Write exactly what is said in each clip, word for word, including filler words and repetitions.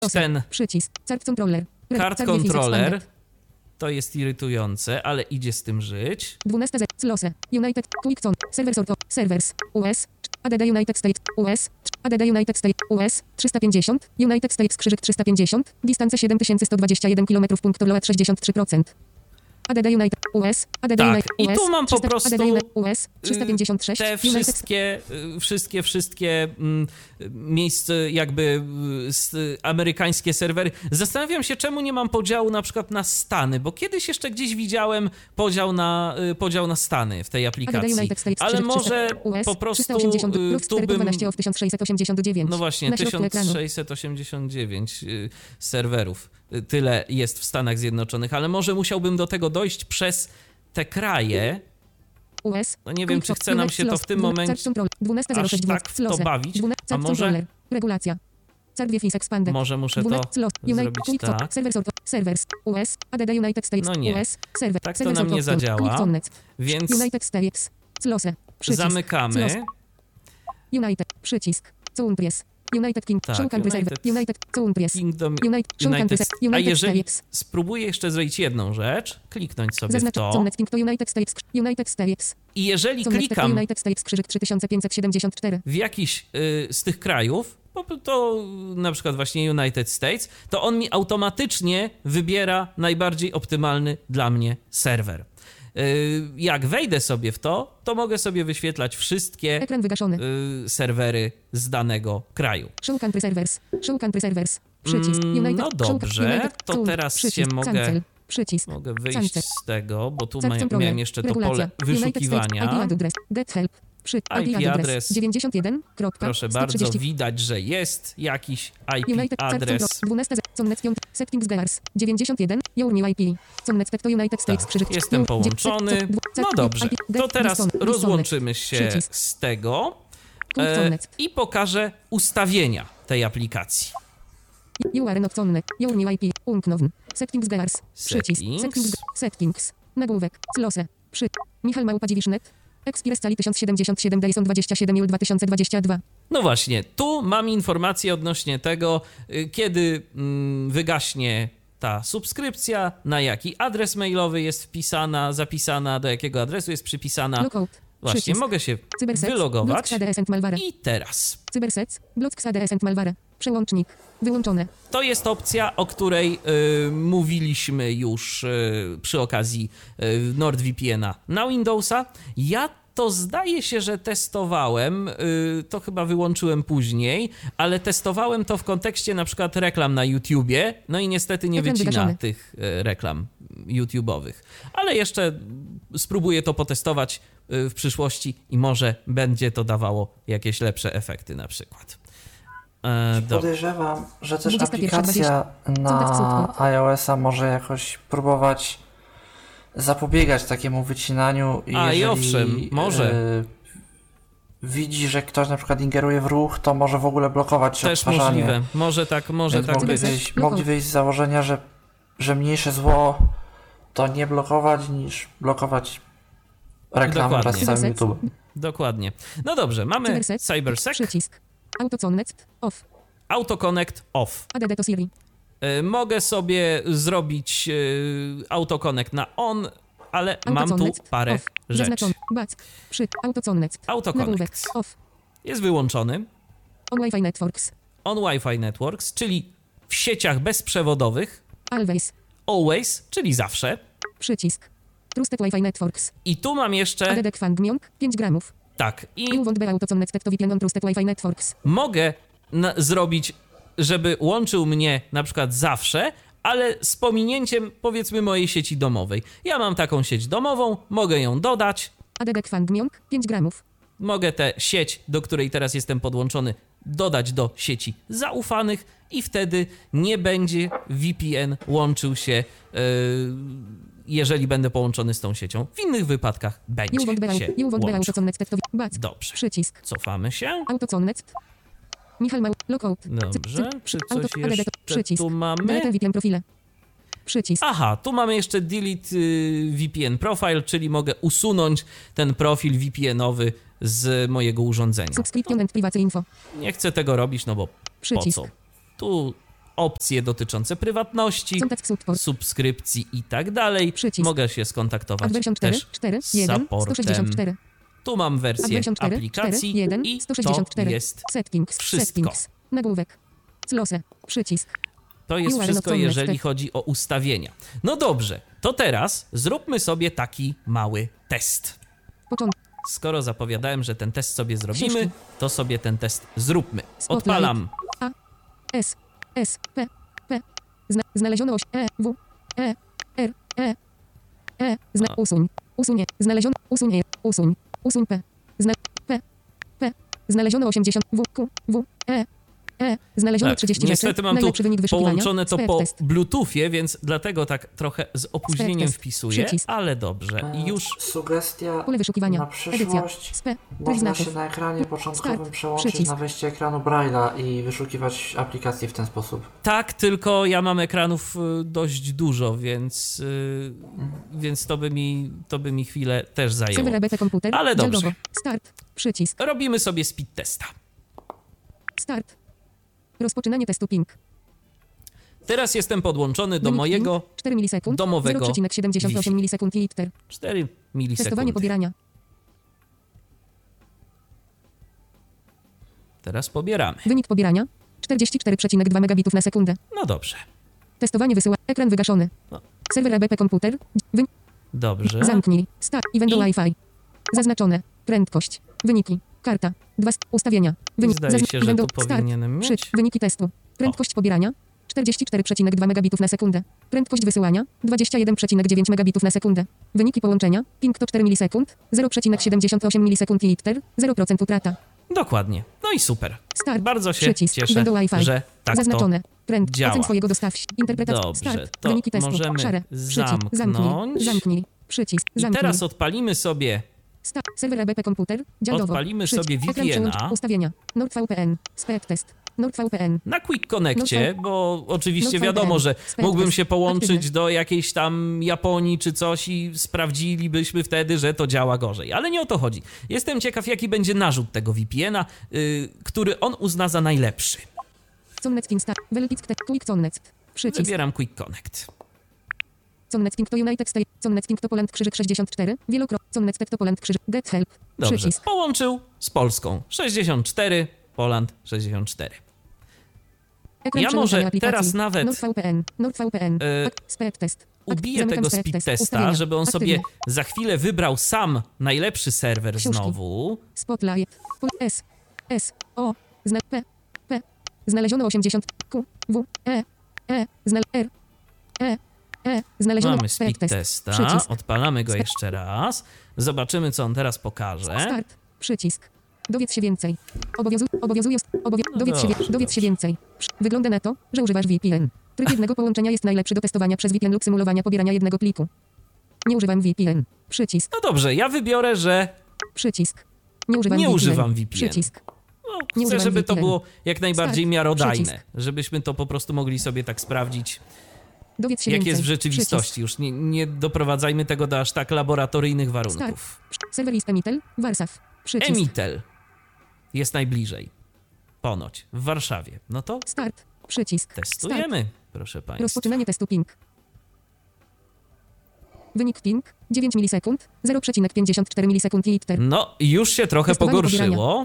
ten przycisk, card controller, card controller to jest irytujące, ale idzie z tym żyć. dwanaście Z, Close, United, Quick Zone, Server Sorto, Servers, U S, A D D United States, U S, A D D United States, U S, trzysta pięćdziesiąt, United States krzyżyk trzysta pięćdziesiąt, dystance siedem tysięcy sto dwadzieścia jeden kilometrów, punkt load sześćdziesiąt trzy procent. A D D United, U S, A D D tak, United, i tu mam po prostu A D D U S, trzysta pięćdziesiąt sześć, te wszystkie, wszystkie, wszystkie mm, miejsca, jakby s, amerykańskie serwery. Zastanawiam się, czemu nie mam podziału na przykład na Stany, bo kiedyś jeszcze gdzieś widziałem podział na, podział na Stany w tej aplikacji, ale może po prostu tu bym... tysiąc sześćset osiemdziesiąt dziewięć. No właśnie, tysiąc sześćset osiemdziesiąt dziewięć serwerów. Tyle jest w Stanach Zjednoczonych, ale może musiałbym do tego dojść przez te kraje. U S, no nie wiem, czy chce nam się to w tym momencie aż tak w to bawić, a może... Regulacja. Może muszę to zrobić tak. Servers, U S, A D D United States, no nie, U S, server, tak to nam nie zadziała, więc United States, Close, zamykamy. United, przycisk, Countries, United King, tak, Show Country Server, United Countries, Kingdom, United, Show United, Country, United a jeżeli States. spróbuję jeszcze zrobić jedną rzecz, kliknąć sobie Zaznacz, w to King to United States, United States. I jeżeli Connect klikam United States, krzyżyk trzy tysiące pięćset siedemdziesiąt cztery. w jakiś y, z tych krajów, to na przykład właśnie United States, to on mi automatycznie wybiera najbardziej optymalny dla mnie serwer. Jak wejdę sobie w to, to mogę sobie wyświetlać wszystkie ekran wygaszony. serwery z danego kraju. Show country servers. Show country servers. Przycisk. United. No dobrze, to teraz się mogę, przycisk. mogę wyjść z tego, bo tu miałem jeszcze to pole wyszukiwania. Get help. Przy I P adres dziewięćdziesiąt jeden. Proszę bardzo, widać, że jest jakiś I P United adres. dwanaście Settings Gears dziewięćdziesiąt jeden. Your new I P. Connect to United States. Tak, jestem połączony. No dobrze, to teraz rozłączymy się z tego e, i pokażę ustawienia tej aplikacji. You are not connect. Your new I P. Unknown. Settings Gears. Przycisk. Settings. Settings. Nagłówek. Close. Przy. Michał Małpa Dziwisznet. Expires cali tysiąc siedemdziesiąt siedem Dyson dwadzieścia siedem jul dwa tysiące dwadzieścia dwa. No właśnie, tu mam informację odnośnie tego, kiedy mm, wygaśnie ta subskrypcja, na jaki adres mailowy jest wpisana, zapisana, do jakiego adresu jest przypisana. Lockout. Właśnie, Przycisk. mogę się Cybersec, wylogować. Malware. I teraz. Cybersec, Block A D S and Malware. Przełącznik. Wyłączone. To jest opcja, o której y, mówiliśmy już y, przy okazji y, NordVPN-a na Windowsa. Ja to zdaje się, że testowałem, y, to chyba wyłączyłem później, ale testowałem to w kontekście na przykład reklam na YouTubie, no i niestety nie Ekran wycina wygaszony. tych y, reklam YouTube'owych. Ale jeszcze spróbuję to potestować y, w przyszłości i może będzie to dawało jakieś lepsze efekty na przykład. E, Podejrzewam, że też dwadzieścia pierwsza aplikacja na iOS-a może jakoś próbować zapobiegać takiemu wycinaniu. I A jeżeli, i owszem, może. Y, widzi, że ktoś na przykład ingeruje w ruch, to może w ogóle blokować też odtwarzanie. możliwe. Może tak, może Więc tak mogli być. wyjść, mogli wyjść z założenia, że, że mniejsze zło to nie blokować, niż blokować reklamy wraz z całym YouTube. Dokładnie. No dobrze, mamy Cybersec. CyberSec. Przycisk. AutoConnect. Off. AutoConnect off. A D D to Siri. Y, mogę sobie zrobić y, AutoConnect na on, ale mam tu parę off. rzeczy. Zaznaczony. Back. Przy. AutoConnect. AutoConnect Off. jest wyłączony. On Wi-Fi Networks. On Wi-Fi Networks, czyli w sieciach bezprzewodowych. Always. Always, czyli zawsze. Przycisk. Trusted Wi-Fi Networks. I tu mam jeszcze... A D D Kwangmiong. pięć gramów. Tak. I You won't be AutoConnect to V P N on Trusted Wi-Fi Networks. mogę na- zrobić, żeby łączył mnie na przykład zawsze, ale z pominięciem, powiedzmy, mojej sieci domowej. Ja mam taką sieć domową, mogę ją dodać. A D D Kwangmiong. pięć gramów. Mogę tę sieć, do której teraz jestem podłączony, dodać do sieci zaufanych i wtedy nie będzie V P N łączył się, yy, jeżeli będę połączony z tą siecią. W innych wypadkach będzie You won't be się You won't be łączył. AutoConnect to Back. Dobrze. Przycisk. Cofamy się. AutoConnect. Michał Mał. Lockout. Dobrze. Czy Auto, coś A D D, jeszcze przycisk. tu mamy? Delete V P N profile. Przycisk. Aha, tu mamy jeszcze delete y, V P N profile, czyli mogę usunąć ten profil V P N-owy z mojego urządzenia. Subscription and privacy info. Nie chcę tego robić, no bo Przycisk. po co? Tu opcje dotyczące prywatności, Contact support. subskrypcji i tak dalej. Przycisk. Mogę się skontaktować Adversion cztery, też cztery, z jeden, supportem. sto sześćdziesiąt cztery. Tu mam wersję Adversion cztery, aplikacji cztery, jeden, i sto sześćdziesiąt to cztery. jest Settings, wszystko. settings. Nagłówek. Close. Przycisk. To jest You are wszystko, not jeżeli connected. chodzi o ustawienia. No dobrze, to teraz zróbmy sobie taki mały test. Początek. Skoro zapowiadałem, że ten test sobie zrobimy, Książki. to sobie ten test zróbmy. Spotlight. Odpalam. A. S. S. P. P. Zna znaleziono oś. E. W. E. R. E. E. Zna A. usuń. Usunie. Znaleziono. Usuń. E. Usuń. Usuń P. Zna P. P. Znaleziono osiemdziesiąt. W. Q. W. E. E. Znaleziono Tak, trzydzieści niestety rzeczy. mam tu Najlepszy wynik wyszukiwania. połączone to Spec po test. Bluetoothie, więc dlatego tak trochę z opóźnieniem Spec test. wpisuję, Przycisk. ale dobrze. I już Sugestia Pole wyszukiwania. na Edycja. przyszłość. Spe. Tryb Można się znaków. na ekranie początkowym Start. przełączyć Przycisk. na wejście ekranu Braille'a i wyszukiwać aplikacje w ten sposób. tak, tylko ja mam ekranów y, dość dużo, więc, y, więc to, by mi, to by mi chwilę też zajęło. Serwer A B P komputer. Ale dobrze. Dialogo. Start. Przycisk. Robimy sobie speed testa. Start. Rozpoczynanie testu ping. Teraz jestem podłączony do Wynik mojego ping. cztery milisekund. domowego zero przecinek siedemdziesiąt osiem Wi-Fi. milisekund liter. cztery Testowanie milisekundy. pobierania. Teraz pobieramy. Wynik pobierania. czterdzieści cztery przecinek dwa megabitów na sekundę. No dobrze. Testowanie wysyła. Ekran wygaszony. No. Serwer A B P komputer. Wy... Dobrze. Zamknij. Start. Event I- Wi-Fi. Zaznaczone. Prędkość. Wyniki. Karta. Dwa. Ustawienia. Wynik. Zdaje się, że Event- tu Start. powinienem Przy- mieć. Wyniki testu. Prędkość pobierania. czterdzieści cztery przecinek dwa megabitów na sekundę. Prędkość wysyłania. dwadzieścia jeden przecinek dziewięć megabitów na sekundę. Wyniki połączenia. Ping to cztery milisekund. zero przecinek siedemdziesiąt osiem milisekund liter. zero procent utrata. Dokładnie. No i super. Start. Bardzo się Przycisk. cieszę, Event Wi-Fi. że tak Zaznaczone. Pręd. działa. Ocen swojego dostawcy. Interpretacja. Dobrze, Start. to Wyniki testu. możemy Szare. Przycisk. zamknąć. Zamknij. Zamknij. Przycisk. I Zamknij. teraz odpalimy sobie, Start. Serwer A B P komputer. Dialogo. Odpalimy Przycisk. sobie Ekran V P N a. przełącz- Ustawienia. NordVPN. Spec test. NordVPN. na Quick Connectie, bo oczywiście No, wiadomo, że Spec mógłbym test. się połączyć Aktywny. do jakiejś tam Japonii czy coś i sprawdzilibyśmy wtedy, że to działa gorzej. Ale nie o to chodzi. Jestem ciekaw, jaki będzie narzut tego V P N a, yy, który on uzna za najlepszy. Connect Start. Velpit Quick Connect. Przycisk. Wybieram Quick Connect. Connecting to United States. Connecting to Poland krzyżyk sześćdziesiąt cztery. Wielokrotnie. Connected to Poland krzyżyk. Get help. Dobrze, Przycisk. połączył z Polską. sześćdziesiąt cztery, Poland sześćdziesiąt cztery. Ekran Ja przełączania może aplikacji. teraz nawet, NordVPN. NordVPN. e, Ak- Speed test. Ak- Ubiję zamykam tego speed speed test. testa, Ustawienia. żeby on Aktywny. sobie za chwilę wybrał sam najlepszy serwer Książki. znowu. Spotlight. Pul- S. S. O. Znak P. P. Znaleziono osiemdziesiąt. Q. W. E. E. Znal R. E. E. Znaleziono Mamy speed test. testa, Przycisk. odpalamy go Spe- jeszcze raz. Zobaczymy, co on teraz pokaże. Start. Przycisk. Dowiedz się więcej. Obowiązu obowiązuje. Obowio No dowiedz, się wie dobrze, dowiedz się dobrze. więcej. Psz, Wygląda na to, że używasz V P N. Tryb jednego połączenia jest najlepszy do testowania przez V P N lub symulowania pobierania jednego pliku. Nie używam V P N. Przycisk. No dobrze, ja wybiorę, że Przycisk. Nie używam Nie V P N. używam V P N. Przycisk. no, Nie chcę, używam żeby V P to N. było jak najbardziej Start. miarodajne. Przycisk. Żebyśmy to po prostu mogli sobie tak sprawdzić, Dowiedz się jak więcej. jest w rzeczywistości. Już nie, nie doprowadzajmy tego do aż tak laboratoryjnych warunków. Przycisk. Serwer ist Emitel. Warsaw. Przycisk. Emitel jest najbliżej. Ponoć. W Warszawie. No to Start. Przycisk. Start. testujemy, proszę Państwa. Rozpoczynanie testu ping. Wynik ping. dziewięć milisekund. zero przecinek pięćdziesiąt cztery milisekund liter. No, już się trochę Testowanie pogorszyło.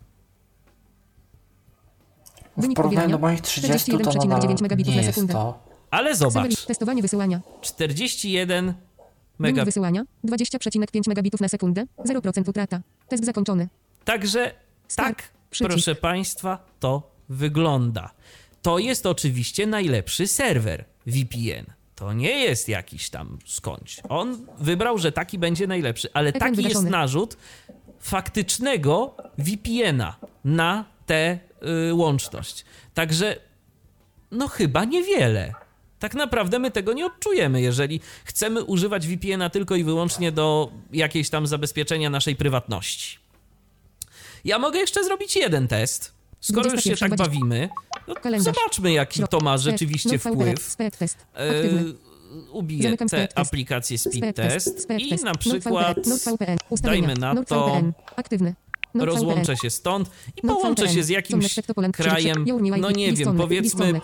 W Wynik porównaniu pobierania. do moich trzydziestu czterdzieści jeden to przecinek dziewięć nadal megabitów nie na jest sekundę. to. Ale Serwer zobacz, testowanie wysyłania. czterdzieści jeden Wynik megabitów. wysyłania. dwadzieścia przecinek pięć megabitów na sekundę. zero procent utrata. Test zakończony. Także Start. tak, Przycisk. proszę Państwa, to wygląda. To jest oczywiście najlepszy serwer V P N. To nie jest jakiś tam skądś. On wybrał, że taki będzie najlepszy, ale Ekran taki jest wygaszony. narzut faktycznego V P N a na tę y, łączność. Także no chyba niewiele. Tak naprawdę my tego nie odczujemy, jeżeli chcemy używać V P N a tylko i wyłącznie do jakiejś tam zabezpieczenia naszej prywatności. Ja mogę jeszcze zrobić jeden test. Skoro już się tak dwudziesta pierwsza bawimy, no Kalendarz. zobaczmy, jaki to ma rzeczywiście NordVPN. wpływ. Speed test. E, Aktywny. Ubiję Zamykam tę speed test. aplikację Speed Speed Test Speed i test. na przykład NordVPN. NordVPN. Ustawienia. dajmy na to, NordVPN. Aktywny. NordVPN. rozłączę się stąd i NordVPN. połączę się z jakimś Connect to Poland krzyżyk krajem, krzyżyk. Your new no I P. nie wiem, Disconnect. powiedzmy Disconnect.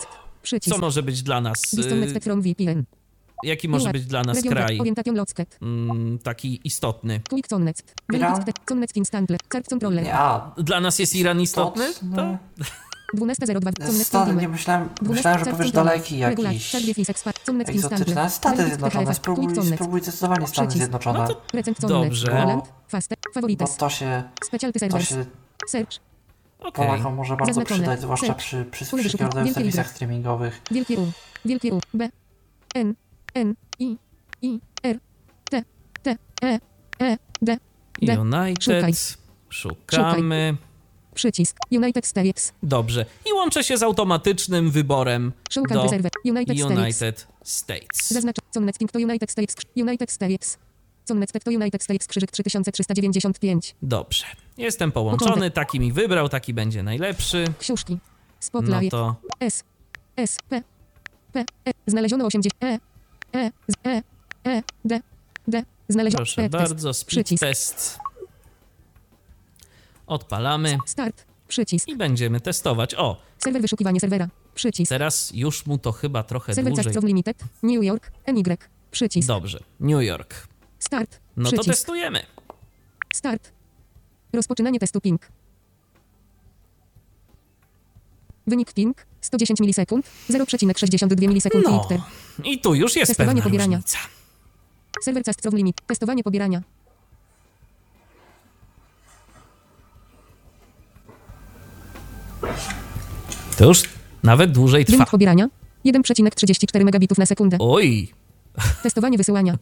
Przycisk. Co może być dla nas? Disconnect from V P N. Jaki może być dla nas kraj mm, taki istotny? Iran? Nie, a, Dla nas jest Iran istotny? To... dwunasta zero dwa. Stany, nie myślałem, myślałem, że powiesz daleki jakiś egzotyczny. Ale Stany Zjednoczone, spróbuj, spróbuj zdecydowanie Stany Zjednoczone. No to dobrze. Bo, bo to się, to się Okay. Polakom może bardzo przydać, zwłaszcza przy, przy wszelkiego rodzaju serwisach streamingowych. Wielkie U, wielkie U, B, N, N, I, I, R, T, T, E, E, D, D. United. Szukamy. Przycisk. United States. Dobrze. I łączę się z automatycznym wyborem Szukam do serwer. United, United States. Zaznacz. Connecting to United States. United States. Connected to United States. Krzyżyk trzy tysiące trzysta dziewięćdziesiąt pięć. Dobrze. Jestem połączony. Początek. Taki mi wybrał. Taki będzie najlepszy. Książki. No Spotlight. to S. S. P. P. E. Znaleziono osiemdziesiąt. E. E. Z. E. E. D. D. Znaleziono. proszę e, bardzo. Speed Przycisk. test. Odpalamy. Start. Przycisk. I będziemy testować. O, Serwer wyszukiwanie serwera. Przycisk. teraz już mu to chyba trochę Serwer dłużej. Cast Limited. New York. N Y. Przycisk. Dobrze. New York. Start. No Przycisk. to testujemy. Start. Rozpoczynanie testu ping. Wynik ping sto dziesięć milisekund, zero przecinek sześćdziesiąt dwa milisekundy. No. Inter. I tu już jest Testowanie pewna pobierania. różnica. Serwer Cast Limit. Testowanie pobierania. To już nawet dłużej trwa. Wynik pobierania jeden przecinek trzydzieści cztery megabitów na sekundę. Oj. Testowanie wysyłania.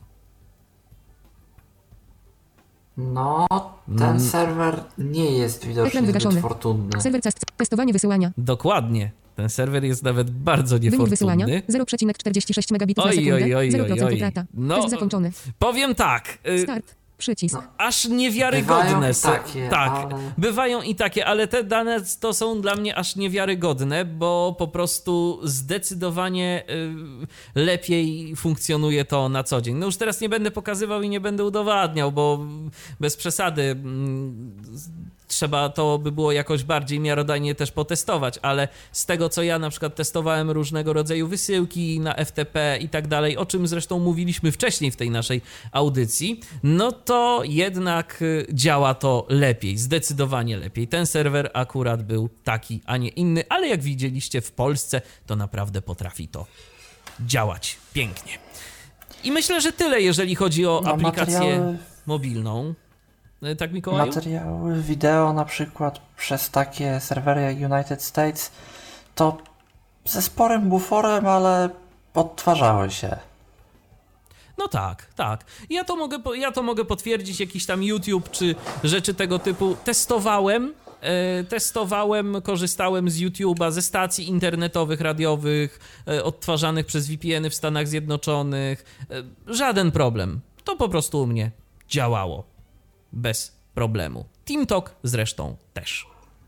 No, ten Mm. serwer nie jest Ekran widocznie zbyt wygaszony. fortunny. Serwer Cast. Testowanie wysyłania. Dokładnie. Ten serwer jest nawet bardzo Wynik wysyłania niefortunny. zero przecinek czterdzieści sześć megabitów na Oj, sekundę. oj, oj, zero oj, procent oj. utrata. No, Test zakończony. Powiem tak. y, Start. Przycisk. No. Aż niewiarygodne Bywają i są. takie, tak, ale- bywają i takie, ale te dane to są dla mnie aż niewiarygodne, bo po prostu zdecydowanie y, lepiej funkcjonuje to na co dzień. No już teraz nie będę pokazywał i nie będę udowadniał, bo bez przesady mm, trzeba to by było jakoś bardziej miarodajnie też potestować, ale z tego co ja na przykład testowałem różnego rodzaju wysyłki na F T P i tak dalej, o czym zresztą mówiliśmy wcześniej w tej naszej audycji, no to jednak y, działa to lepiej, zdecydowanie lepiej. Ten serwer akurat był taki, a nie inny, ale jak widzieliście w Polsce, to naprawdę potrafi to działać pięknie. I myślę, że tyle, jeżeli chodzi o No, aplikację materiały- mobilną. Y, Tak, Mikołaju? Materiały wideo na przykład przez takie serwery jak United States to ze sporym buforem, ale odtwarzały się. No tak, tak. Ja to mogę, po- ja to mogę potwierdzić, jakiś tam YouTube czy rzeczy tego typu. Testowałem, e, testowałem, korzystałem z YouTube'a, ze stacji internetowych, radiowych, e, odtwarzanych przez V P N-y w Stanach Zjednoczonych. E, żaden problem. To po prostu u mnie działało. Bez problemu. TeamTalk zresztą też.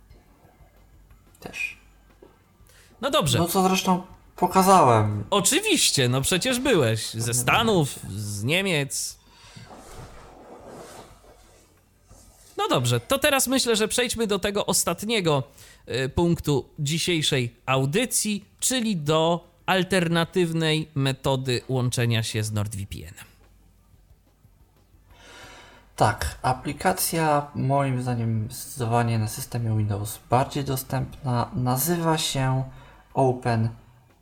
Też. No dobrze. No co zresztą pokazałem. Oczywiście, no przecież byłeś ze Stanów, z Niemiec. No dobrze, to teraz myślę, że przejdźmy do tego ostatniego y, punktu dzisiejszej audycji, czyli do alternatywnej metody łączenia się z NordVPN-em. Tak, aplikacja moim zdaniem zdecydowanie na systemie Windows bardziej dostępna nazywa się OpenVPN.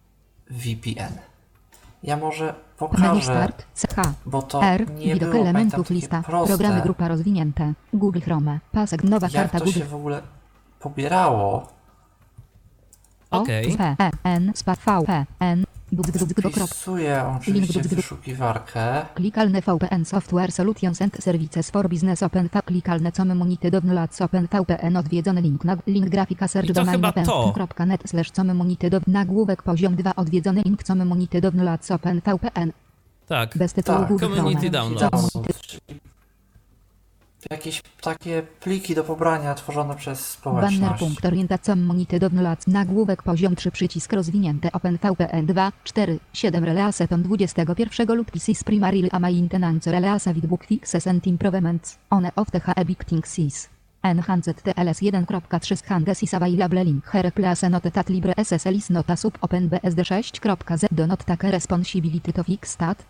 Ja może Menu pokażę, Start, C H, bo to R, nie widok było elementów, pamiętam, takie lista, proste, programy, grupa rozwinięte, Google Chrome, pasek, nowa jak karta to Google, się w ogóle pobierało. O, Okej. P, E, N, spa, V, P, N, dub, dub, dub, krop, Wpisuję oczywiście Link do- w wyszukiwarkę. klikalne V P N Software Solutions and Services for Business Open V, klikalne com monitor downloads Open V P N, odwiedzony link, na, link grafika search I to domain chyba open to. kropka net slash com monitor do, nagłówek poziom dwa, odwiedzony link com monitor downloads Open V P N, Tak. bez tytułu Tak, Google community Chrome. downloads. Com monitor- Czyli jakieś takie pliki do pobrania tworzone przez Banner społeczność. punkt orientacja monitor downloads nagłówek poziom trzy przycisk rozwinięte Open V P N dwa cztery siedem Release ton dwudziestego pierwszego lutego P C S primarily a maintenance release with book fixes and improvements one of the H E big things is Enhanced T L S jeden kropka trzy Hanges is available link here place not that libre S S L is not a sub open B S D sześć kropka z do not take responsibility to fix stat.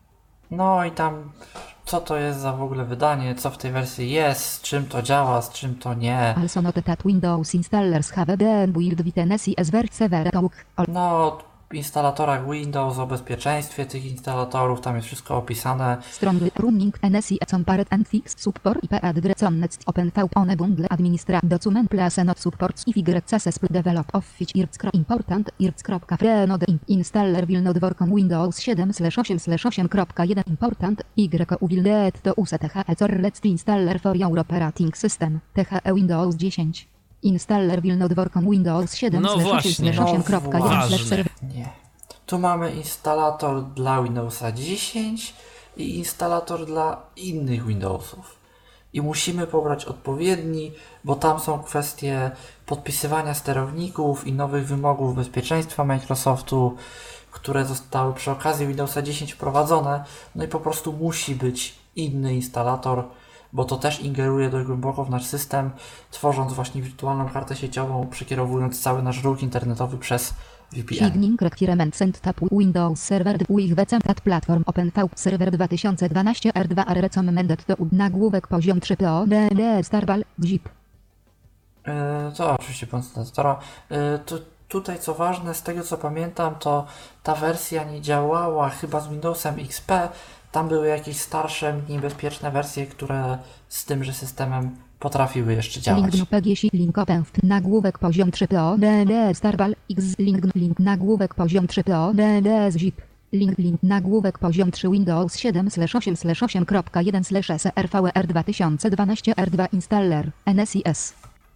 No i tam, co to jest za w ogóle wydanie, co w tej wersji jest, z czym to działa, z czym to nie. Also not that Windows installers have the build with N S I S server talk. No, w instalatorach Windows, o bezpieczeństwie tych instalatorów, tam jest wszystko opisane. Strong running N S I S on parent and fix support I P address on next open V one bundle administra document place not supports if y successful develop of feature irc important irc.free node installer will not work on Windows siedem slash osiem slash osiem kropka jeden important y will need to use T H E or let's installer for your operating system T H E Windows dziesięć. Installer will not work on Windows siedem No slash osiem właśnie. slash osiem kropka jeden slash Ważne. server. Nie. Tu mamy instalator dla Windowsa dziesięć i instalator dla innych Windowsów. I musimy pobrać odpowiedni, bo tam są kwestie podpisywania sterowników i nowych wymogów bezpieczeństwa Microsoftu, które zostały przy okazji Windowsa dziesięć wprowadzone. No i po prostu musi być inny instalator, bo to też ingeruje dość głęboko w nasz system, tworząc właśnie wirtualną kartę sieciową, przekierowując cały nasz ruch internetowy przez V P N. Signing requirements and tap Windows Server with that platform OpenV Server dwa tysiące dwanaście R dwa R recommended to nagłówek poziom trzy P O D D Starbal Zip. Yy, to oczywiście błąd syntezatora. Yy, tu, tutaj co ważne, z tego co pamiętam, to ta wersja nie działała chyba z Windowsem X P. Tam były jakieś starsze, mniej bezpieczne wersje, które z tymże systemem potrafiły jeszcze działać. Link do P G S I link open nagłówek poziom trzy P O D D Starbal X link link nagłówek poziom trzy P O D D Zip. Link link nagłówek poziom trzy Windows siedem slash osiem slash osiem kropka jeden slash S R V R dwa tysiące dwanaście R dwa installer N S I S.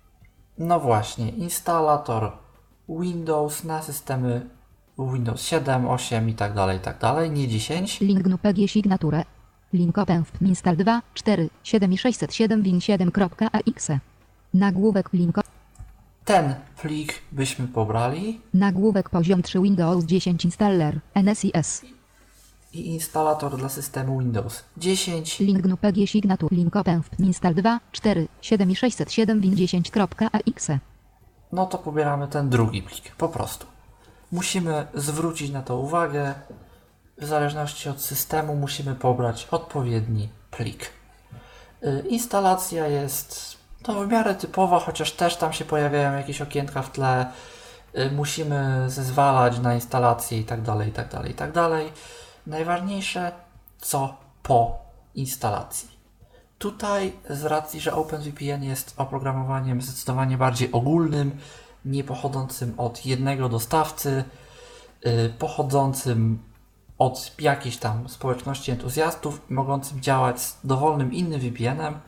No właśnie, instalator Windows na systemy Windows siedem, osiem i tak dalej, i tak dalej, nie dziesięć. Link do P G Signature. Link open install dwa, cztery, siedem i sześćset siedem win siedem kropka A X. Nagłówek link Ten plik byśmy pobrali nagłówek poziom trzy Windows dziesięć installer N S I S. i instalator dla systemu Windows dziesięć. Link do P G Signature. Link open install dwa, cztery, siedem i sześćset siedem win dziesięć kropka A X. No to pobieramy ten drugi plik, po prostu. Musimy zwrócić na to uwagę. W zależności od systemu musimy pobrać odpowiedni plik. Yy, instalacja jest to w miarę typowa, chociaż też tam się pojawiają jakieś okienka w tle. Yy, musimy zezwalać na instalację i tak dalej, i tak dalej, i tak dalej. Najważniejsze, co po instalacji. Tutaj z racji, że OpenVPN jest oprogramowaniem zdecydowanie bardziej ogólnym, nie pochodzącym od jednego dostawcy, yy, pochodzącym od jakiejś tam społeczności entuzjastów, mogącym działać z dowolnym innym V P N-em,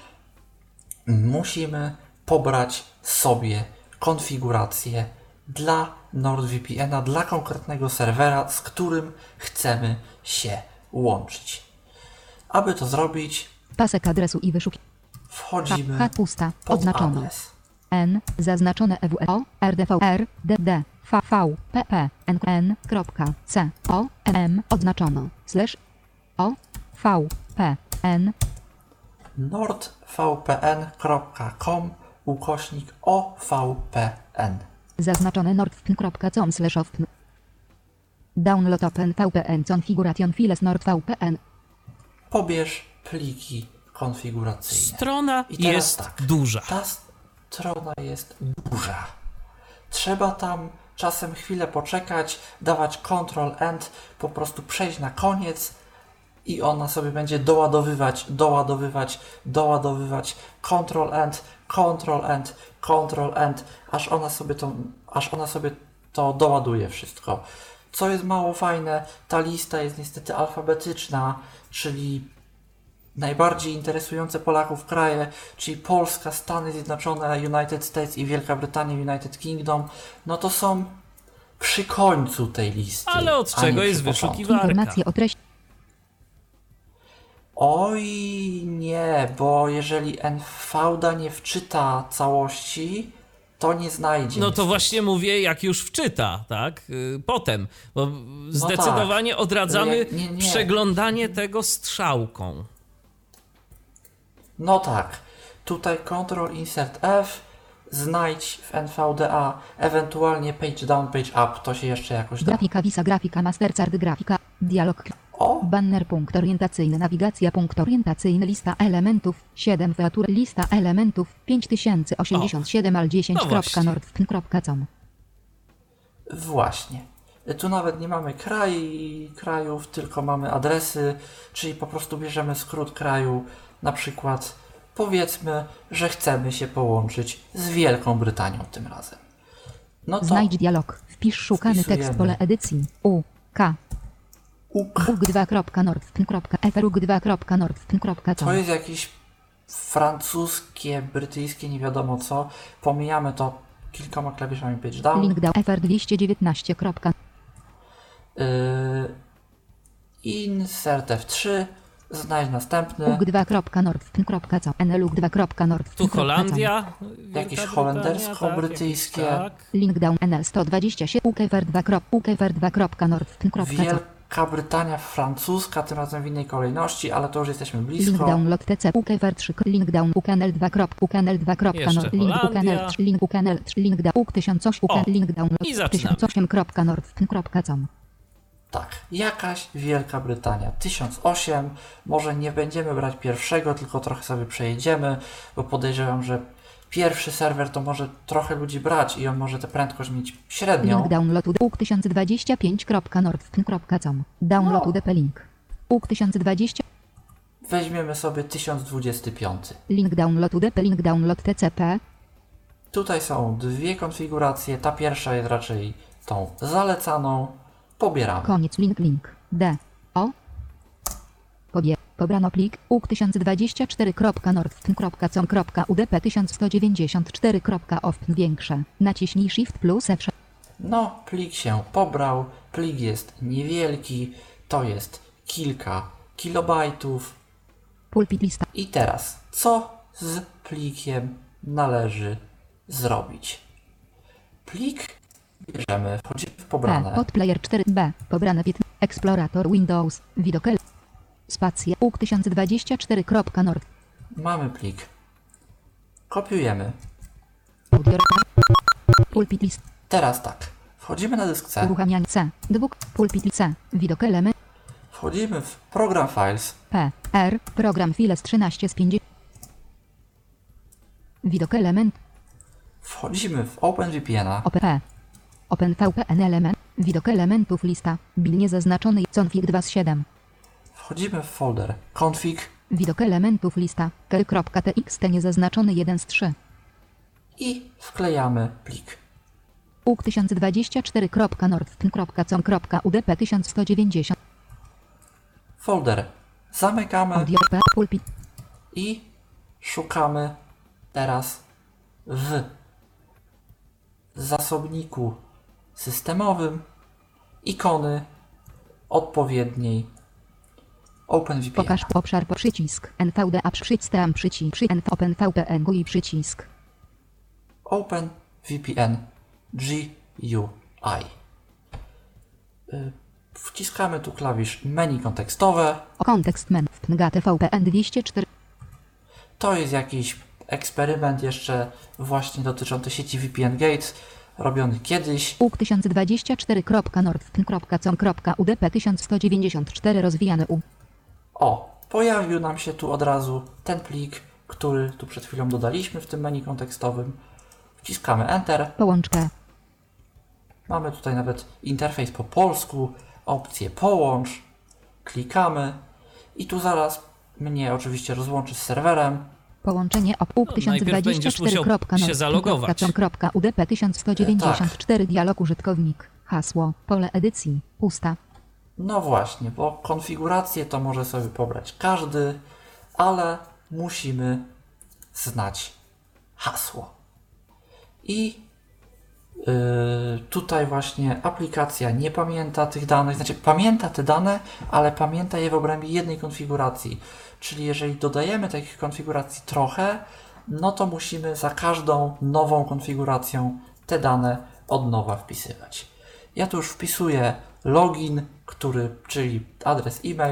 musimy pobrać sobie konfigurację dla NordVPN-a, dla konkretnego serwera, z którym chcemy się łączyć. Aby to zrobić, Pasek adresu i wyszuk. wchodzimy H pusta. pod Oznaczono. adres. N zaznaczone E W O R D V R D D V V P P N N kropka C O M odznaczono slash O V P N nordvpn kropka com ukośnik O V P N. zaznaczone nordvpn kropka com slash ofpn. Download open V P N configuration files nordvpn. Pobierz pliki konfiguracyjne. Strona I teraz jest tak, duża. Ta strona jest duża. Trzeba tam czasem chwilę poczekać, dawać control end, po prostu przejść na koniec i ona sobie będzie doładowywać, doładowywać, doładowywać, control end, control end, control end, aż ona sobie to, aż ona sobie to doładuje wszystko. Co jest mało fajne, ta lista jest niestety alfabetyczna, czyli najbardziej interesujące Polaków kraje, czyli Polska, Stany Zjednoczone, United States i Wielka Brytania, United Kingdom, no to są przy końcu tej listy. Ale od a nie czego przy jest początku. wyszukiwarka? Informacje o treści. Oj nie, bo jeżeli N V D A nie wczyta całości, to nie znajdzie. No to niestety. właśnie mówię, jak już wczyta, tak? Yy, Potem, bo zdecydowanie tak. odradzamy Jak- nie, nie. przeglądanie tego strzałką. No tak. Tutaj Ctrl Insert F, znajdź w N V D A, ewentualnie Page Down, Page Up, to się jeszcze jakoś da. Grafika, Visa, grafika, Mastercard, grafika, dialog, O, banner, punkt orientacyjny, nawigacja, punkt orientacyjny, lista elementów, siedem featur, lista elementów, pięć tysięcy osiemdziesiąt siedem al dziesięć No kropka właśnie. nordfn kropka com. właśnie. Tu nawet nie mamy kraj, krajów, tylko mamy adresy, czyli po prostu bierzemy skrót kraju, na przykład powiedzmy, że chcemy się połączyć z Wielką Brytanią tym razem. No to Znajdź dialog, wpisz szukany wpisujemy. tekst, pole edycji, U, K, UK. ug dwa kropka nordfn kropka f, ug dwa kropka nordfn kropka com. To jest jakieś francuskie, brytyjskie, nie wiadomo co. Pomijamy to kilkoma klawiszami page down. Link do F R dwieście dziewiętnaście. Yy, insert F trzy. Znajdź następny. ug dwa kropka nordfn kropka com. N L ug dwa kropka nordfn Tu kropka com. Holandia. Wielka Jakieś Brytania, holendersko-brytyjskie. Tak, jakieś- tak. Link down N L sto dwadzieścia siedem, ukfr dwa kropka nordfn kropka com. Wielka Brytania, francuska, tym razem w innej kolejności, ale to już jesteśmy Link blisko. download T C ukfr trzy, link down uknl dwa uknl dwa Jeszcze link Holandia. uknl trzy, link uknl trzy, link down uk tysiąc osiem, O, link download i zaczynamy. tysiąc osiem kropka nordfn kropka com. Tak, jakaś Wielka Brytania. tysiąc osiem. Może nie będziemy brać pierwszego, tylko trochę sobie przejedziemy, bo podejrzewam, że pierwszy serwer to może trochę ludzi brać i on może tę prędkość mieć średnią. Link download uk tysiąc dwadzieścia pięć kropka nordfn kropka com. Download No. U D P link. uk tysiąc dwadzieścia, Weźmiemy sobie tysiąc dwadzieścia pięć. link download U D P link download T C P. Tutaj są dwie konfiguracje. Ta pierwsza jest raczej tą zalecaną. Pobieramy. Koniec link link. D. O. Pobie. Pobrano plik uk tysiąc dwadzieścia cztery kropka nordfn kropka com kropka U D P tysiąc sto dziewięćdziesiąt cztery kropka ofn większe. Naciśnij Shift plus F. No, plik się pobrał. Plik jest niewielki. To jest kilka kilobajtów. Pulpit lista. I teraz, co z plikiem należy zrobić? Plik bierzemy, wchodzimy w P. pobrane. Pod player cztery B. Pobrane piętnaście. Explorator Windows. Widok L. Spacja uk tysiąc dwadzieścia cztery kropka nord. Mamy plik. Kopiujemy. Audio. Pulpit list. Teraz tak. Wchodzimy na dysk C. Uruchamianie C. Dwuk. Pulpit list C. Widok element. Wchodzimy w Program Files. P. R. Program Files trzynaście z pięćdziesięciu. Widok element. Wchodzimy w OpenVPN-a. O P P. OpenVPN element. Widok elementów lista. Bil niezaznaczony. Config dwa z siedem. Wchodzimy w folder config Widok elementów lista. kel.txt niezaznaczony jeden z trzech. i wklejamy plik. uk tysiąc dwadzieścia cztery kropka nordfn kropka com kropka U D P tysiąc sto dziewięćdziesiąt. Folder zamykamy Audio P. Pulpit. i szukamy teraz w zasobniku systemowym ikony odpowiedniej OpenVPN. Pokaż obszar po przycisk. N V D A przycisk przycisk przy N V OpenVPN G U I przycisk. OpenVPN G U I. Y, Wciskamy tu klawisz menu kontekstowe. O kontekst men. G T V P N dwieście cztery. To jest jakiś eksperyment jeszcze właśnie dotyczący sieci V P N Gates, robiony kiedyś. uk tysiąc dwadzieścia cztery kropka nordfn kropka com kropka U D P tysiąc sto dziewięćdziesiąt cztery rozwijane U. O, pojawił nam się tu od razu ten plik, który tu przed chwilą dodaliśmy w tym menu kontekstowym. Wciskamy Enter. Połączkę. Mamy tutaj nawet interfejs po polsku, opcję połącz. Klikamy i tu zaraz mnie oczywiście rozłączy z serwerem. Połączenie o uk No, tysiąc najpierw dwadzieścia będziesz cztery musiał kropka się nordfn zalogować. kropka com kropka U D P tysiąc sto dziewięćdziesiąt cztery dialog użytkownik. Hasło. Pole edycji. Pusta. No właśnie, bo konfigurację to może sobie pobrać każdy, ale musimy znać hasło. I yy, tutaj właśnie aplikacja nie pamięta tych danych, znaczy pamięta te dane, ale pamięta je w obrębie jednej konfiguracji. Czyli jeżeli dodajemy takich konfiguracji trochę, no to musimy za każdą nową konfiguracją te dane od nowa wpisywać. Ja tu już wpisuję login, który, czyli adres e-mail,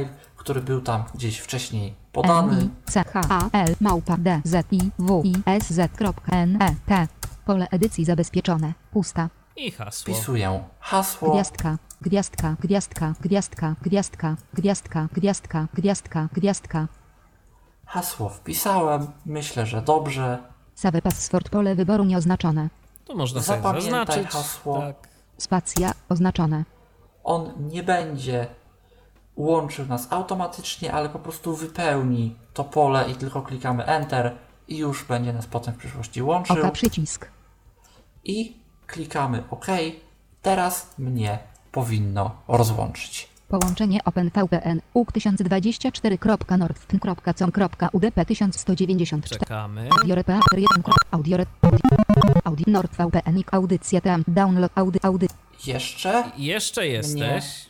który był tam gdzieś wcześniej podany. N I C H A L małpa D Z I W I S Z N E T. Pole edycji zabezpieczone. Pusta. I hasło. Wpisuję hasło. Gwiazdka. Gwiazdka. Gwiazdka. Gwiazdka. Gwiazdka. Gwiazdka. Gwiazdka. Gwiazdka. Gwiazdka. Hasło wpisałem. Myślę, że dobrze. Save password. Pole wyboru nieoznaczone. To można sobie Zapamiętaj zaznaczyć. hasło. Tak. Spacja. Oznaczone. On nie będzie łączył nas automatycznie, ale po prostu wypełni to pole i tylko klikamy Enter i już będzie nas potem w przyszłości łączył. Oka przycisk. I klikamy OK. Teraz mnie powinno rozłączyć. Połączenie OpenVPN U K tysiąc dwadzieścia cztery kropka nordfn kropka com kropka U D P tysiąc sto dziewięćdziesiąt cztery. Czekamy. Audiorep jeden. Audiorep. Audi NordVPN audycja tam download audy audy. Jeszcze Jeszcze jesteś.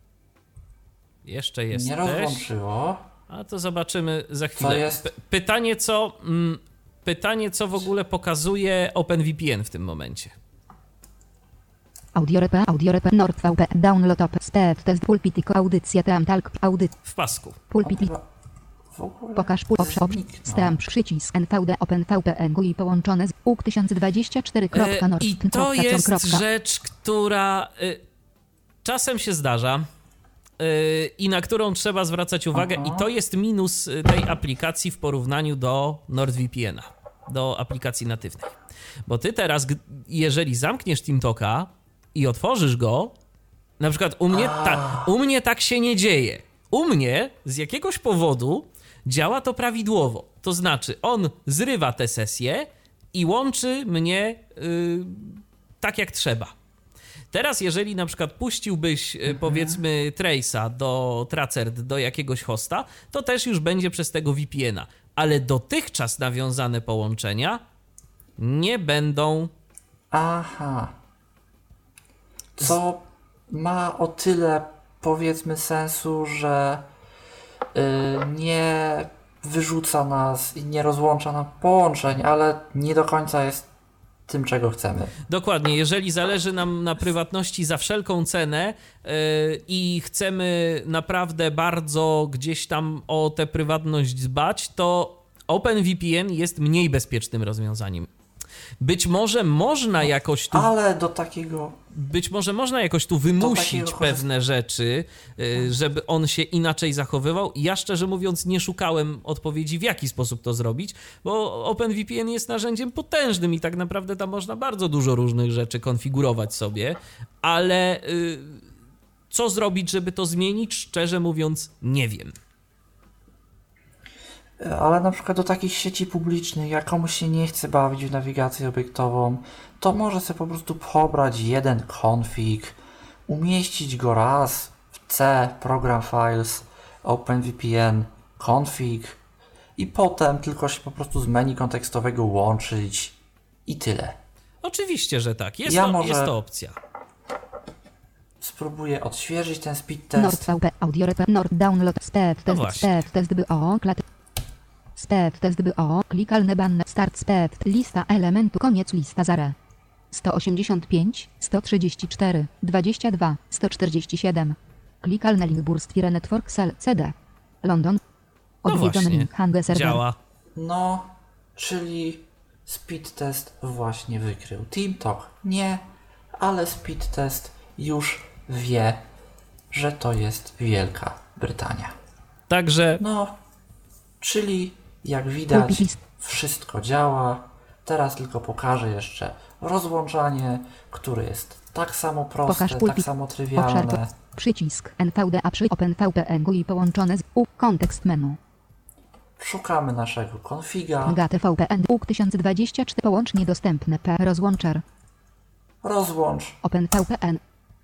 Jeszcze jesteś. nie rozłączyło. A to zobaczymy za chwilę. Co jest? P- pytanie, co, mm, pytanie, co w ogóle pokazuje OpenVPN w tym momencie. Audiorep Audiorep NordVPN download op step test pulpitico audycja tam talk audy W pasku. pulpiti. W ogóle Pokaż pul option zniknął. stamp przycisk N V D OpenVPN G U I połączone z U K tysiąc dwadzieścia cztery E, I nordfn to kropka com jest kropka. rzecz, która y, czasem się zdarza y, i na którą trzeba zwracać uwagę. Aha. I to jest minus y, tej aplikacji w porównaniu do NordVPN-a, do aplikacji natywnej. Bo ty teraz, g- jeżeli zamkniesz TeamTalka i otworzysz go, na przykład u mnie, ta, u mnie tak się nie dzieje. U mnie z jakiegoś powodu działa to prawidłowo. To znaczy, on zrywa tę sesję i łączy mnie y, tak jak trzeba. Teraz, jeżeli na przykład puściłbyś, y, powiedzmy, Trace'a do Tracert, do jakiegoś hosta, to też już będzie przez tego V P N a. Ale dotychczas nawiązane połączenia nie będą. Aha. Co ma o tyle, powiedzmy, sensu, że y, nie wyrzuca nas i nie rozłącza nam połączeń, ale nie do końca jest tym, czego chcemy. Dokładnie, jeżeli zależy nam na prywatności za wszelką cenę yy, i chcemy naprawdę bardzo gdzieś tam o tę prywatność dbać, to OpenVPN jest mniej bezpiecznym rozwiązaniem. Być może można jakoś tu, Ale do takiego... być może można jakoś tu wymusić takiego pewne rzeczy, yy, żeby on się inaczej zachowywał. Ja szczerze mówiąc nie szukałem odpowiedzi, w jaki sposób to zrobić, bo OpenVPN jest narzędziem potężnym i tak naprawdę tam można bardzo dużo różnych rzeczy konfigurować sobie, ale yy, co zrobić, żeby to zmienić, szczerze mówiąc nie wiem. Ale na przykład do takich sieci publicznych, jak komuś się nie chce bawić w nawigację obiektową, to może sobie po prostu pobrać jeden config, umieścić go raz w C, program files, OpenVPN, config i potem tylko się po prostu z menu kontekstowego łączyć i tyle. Oczywiście, że tak. Jest, Ja to, może- jest to opcja. Spróbuję odświeżyć ten speed test. NordVP Audiorep Nord download step No test właśnie. step test B O klat step test B O klikalne banne start step lista elementu koniec lista zare sto osiemdziesiąt pięć sto trzydzieści cztery dwadzieścia dwa sto czterdzieści siedem klikalne link burstwire network cell C D London No odwiedzony właśnie, link hange server działa. No, czyli speed test właśnie wykrył. TeamTalk nie, ale speed test już wie, że to jest Wielka Brytania. Także No, czyli jak widać, Pulpit. wszystko działa. Teraz tylko pokażę jeszcze rozłączanie, które jest tak samo proste, Pokaż tak pulpit. samo obszar trywialne. po- przycisk N V D A przy OpenVPN G U I połączone z U kontekst menu Szukamy naszego konfiga, G A T V P N U K tysiąc dwadzieścia cztery połącznie dostępne P rozłączer rozłącz OpenVPN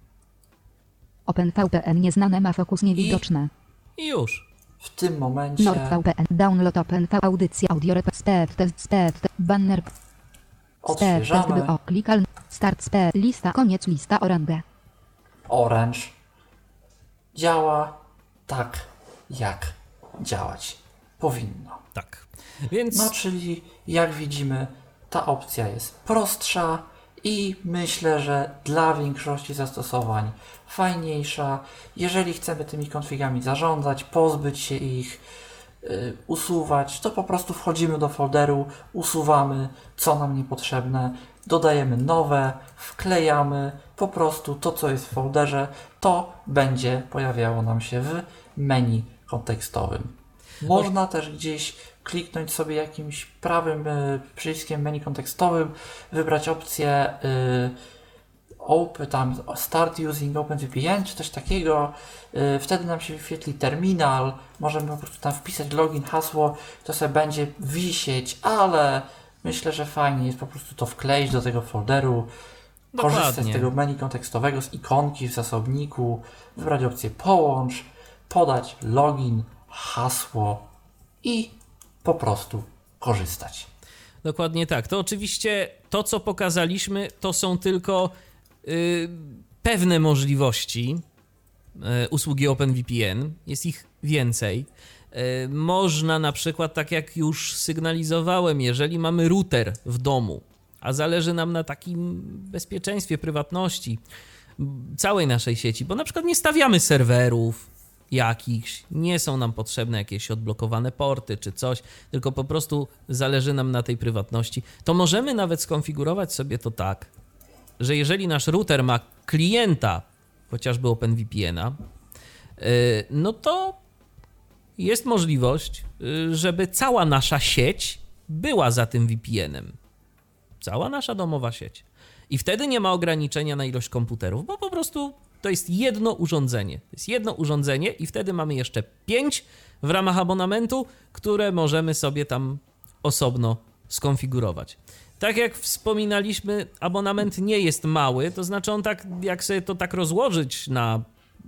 OpenVPN nieznane ma fokus niewidoczne i już. w tym momencie. NordVPN download OpenV audycja audiorep step test step test banner step test Odświeżamy. B O klikal start step lista koniec lista orange Orange działa tak, jak działać powinno. Tak. Więc No, czyli jak widzimy, ta opcja jest prostsza i myślę, że dla większości zastosowań fajniejsza. Jeżeli chcemy tymi konfigami zarządzać, pozbyć się ich, yy, usuwać, to po prostu wchodzimy do folderu, usuwamy co nam niepotrzebne, dodajemy nowe, wklejamy, po prostu to co jest w folderze, to będzie pojawiało nam się w menu kontekstowym. Można też gdzieś kliknąć sobie jakimś prawym y, przyciskiem menu kontekstowym, wybrać opcję y, open, tam Start Using OpenVPN czy coś takiego. Y, wtedy nam się wyświetli terminal, możemy po prostu tam wpisać login, hasło, to sobie będzie wisieć, ale myślę, że fajnie jest po prostu to wkleić do tego folderu, Dokładnie. korzystać z tego menu kontekstowego, z ikonki w zasobniku, wybrać opcję połącz, podać login, hasło i po prostu korzystać. Dokładnie tak. To oczywiście to, co pokazaliśmy, to są tylko y, pewne możliwości y, usługi OpenVPN. Jest ich więcej. Y, można na przykład, tak jak już sygnalizowałem, jeżeli mamy router w domu, a zależy nam na takim bezpieczeństwie, prywatności całej naszej sieci, bo na przykład nie stawiamy serwerów jakichś, nie są nam potrzebne jakieś odblokowane porty czy coś, tylko po prostu zależy nam na tej prywatności, to możemy nawet skonfigurować sobie to tak, że jeżeli nasz router ma klienta, chociażby OpenVPN-a, no to jest możliwość, żeby cała nasza sieć była za tym V P N-em. Cała nasza domowa sieć. I wtedy nie ma ograniczenia na ilość komputerów, bo po prostu to jest jedno urządzenie. To jest jedno urządzenie i wtedy mamy jeszcze pięć w ramach abonamentu, które możemy sobie tam osobno skonfigurować. Tak jak wspominaliśmy, abonament nie jest mały, to znaczy on tak, jak sobie to tak rozłożyć na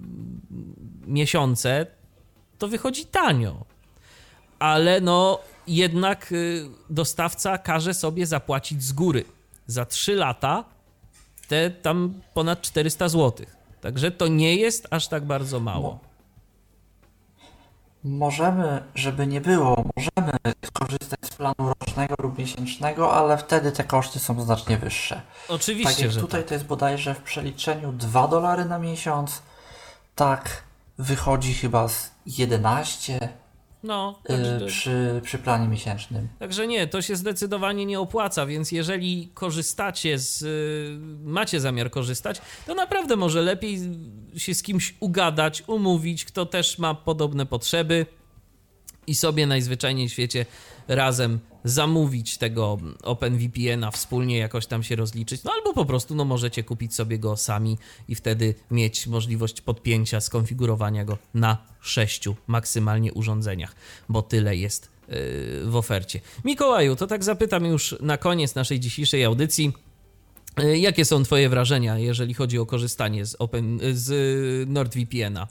miesiące, to wychodzi tanio. Ale no jednak dostawca każe sobie zapłacić z góry. Za trzy lata te tam ponad czterysta złotych. Także to nie jest aż tak bardzo mało. Możemy, żeby nie było, możemy skorzystać z planu rocznego lub miesięcznego, ale wtedy te koszty są znacznie wyższe. Oczywiście, tak jak że tutaj tak. To jest bodajże w przeliczeniu dwa dolary na miesiąc, tak wychodzi chyba z jedenaście No, yy, także, przy, przy planie miesięcznym. także nie, to się zdecydowanie nie opłaca, więc jeżeli korzystacie z, macie zamiar korzystać, to naprawdę może lepiej się z kimś ugadać, umówić, kto też ma podobne potrzeby i sobie najzwyczajniej w świecie razem zamówić tego OpenVPN-a, wspólnie jakoś tam się rozliczyć, no albo po prostu no możecie kupić sobie go sami i wtedy mieć możliwość podpięcia, skonfigurowania go na sześciu maksymalnie urządzeniach, bo tyle jest yy, w ofercie. Mikołaju, to tak zapytam już na koniec naszej dzisiejszej audycji, yy, jakie są twoje wrażenia, jeżeli chodzi o korzystanie z, Open, z NordVPN-a?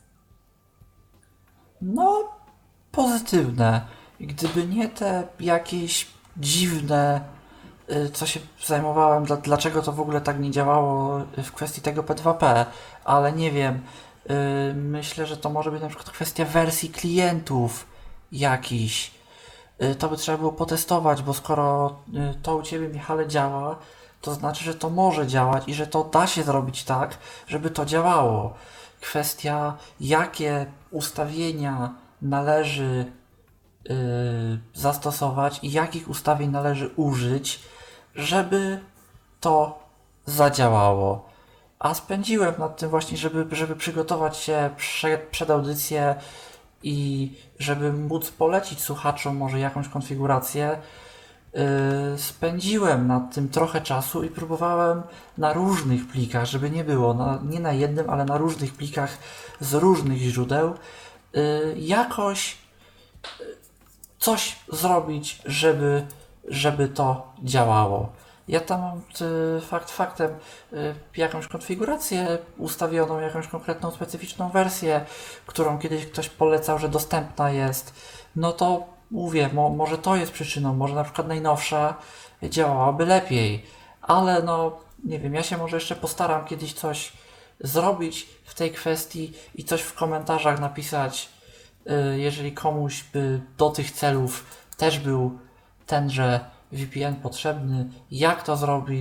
No, pozytywne. Gdyby nie te jakieś dziwne, co się zajmowałem, dlaczego to w ogóle tak nie działało w kwestii tego P dwa P, ale nie wiem, myślę, że to może być na przykład kwestia wersji klientów jakiś. To by trzeba było potestować, bo skoro to u Ciebie, Michale, działa, to znaczy, że to może działać i że to da się zrobić tak, żeby to działało. Kwestia, jakie ustawienia należy Yy, zastosować i jakich ustawień należy użyć, żeby to zadziałało. A spędziłem nad tym właśnie, żeby, żeby przygotować się prze, przed audycję i żeby móc polecić słuchaczom może jakąś konfigurację. Yy, spędziłem nad tym trochę czasu i próbowałem na różnych plikach, żeby nie było, na, nie na jednym, ale na różnych plikach z różnych źródeł yy, jakoś coś zrobić, żeby, żeby to działało. Ja tam mam y, fakt faktem y, jakąś konfigurację ustawioną, jakąś konkretną, specyficzną wersję, którą kiedyś ktoś polecał, że dostępna jest. No to mówię, mo, może to jest przyczyną, może na przykład najnowsza działałaby lepiej, ale no nie wiem, ja się może jeszcze postaram kiedyś coś zrobić w tej kwestii i coś w komentarzach napisać, jeżeli komuś by do tych celów też był tenże V P N potrzebny, jak to zrobić,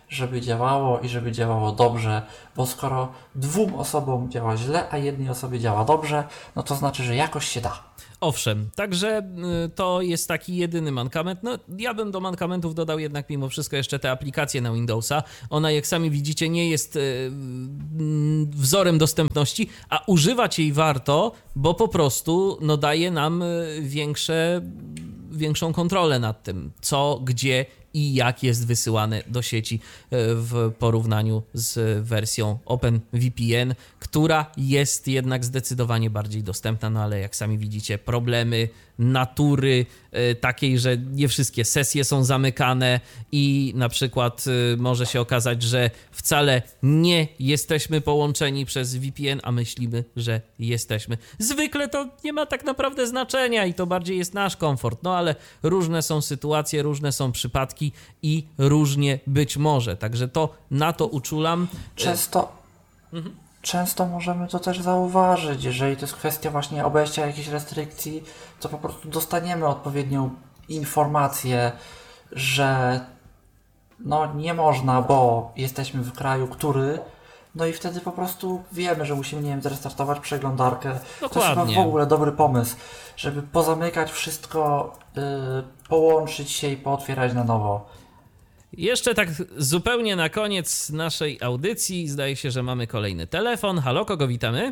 żeby działało i żeby działało dobrze, bo skoro dwóm osobom działa źle, a jednej osobie działa dobrze, no to znaczy, że jakoś się da. Owszem, także y, to jest taki jedyny mankament. No, ja bym do mankamentów dodał jednak mimo wszystko jeszcze tę aplikację na Windowsa. Ona, jak sami widzicie, nie jest y, y, wzorem dostępności, a używać jej warto, bo po prostu no, daje nam y, większe, większą kontrolę nad tym, co, gdzie i jak jest wysyłane do sieci w porównaniu z wersją OpenVPN, która jest jednak zdecydowanie bardziej dostępna, no ale jak sami widzicie, problemy natury takiej, że nie wszystkie sesje są zamykane i na przykład może się okazać, że wcale nie jesteśmy połączeni przez V P N, a myślimy, że jesteśmy. Zwykle to nie ma tak naprawdę znaczenia i to bardziej jest nasz komfort, no ale różne są sytuacje, różne są przypadki i różnie być może, także to na to uczulam. Często... Mhm. Często możemy to też zauważyć, jeżeli to jest kwestia właśnie obejścia jakichś restrykcji, to po prostu dostaniemy odpowiednią informację, że no nie można, bo jesteśmy w kraju, który, no i wtedy po prostu wiemy, że musimy, nie wiem, zrestartować przeglądarkę. Dokładnie. To jest chyba w ogóle dobry pomysł, żeby pozamykać wszystko, yy, połączyć się i pootwierać na nowo. Jeszcze tak zupełnie na koniec naszej audycji, zdaje się, że mamy kolejny telefon. Halo, kogo witamy?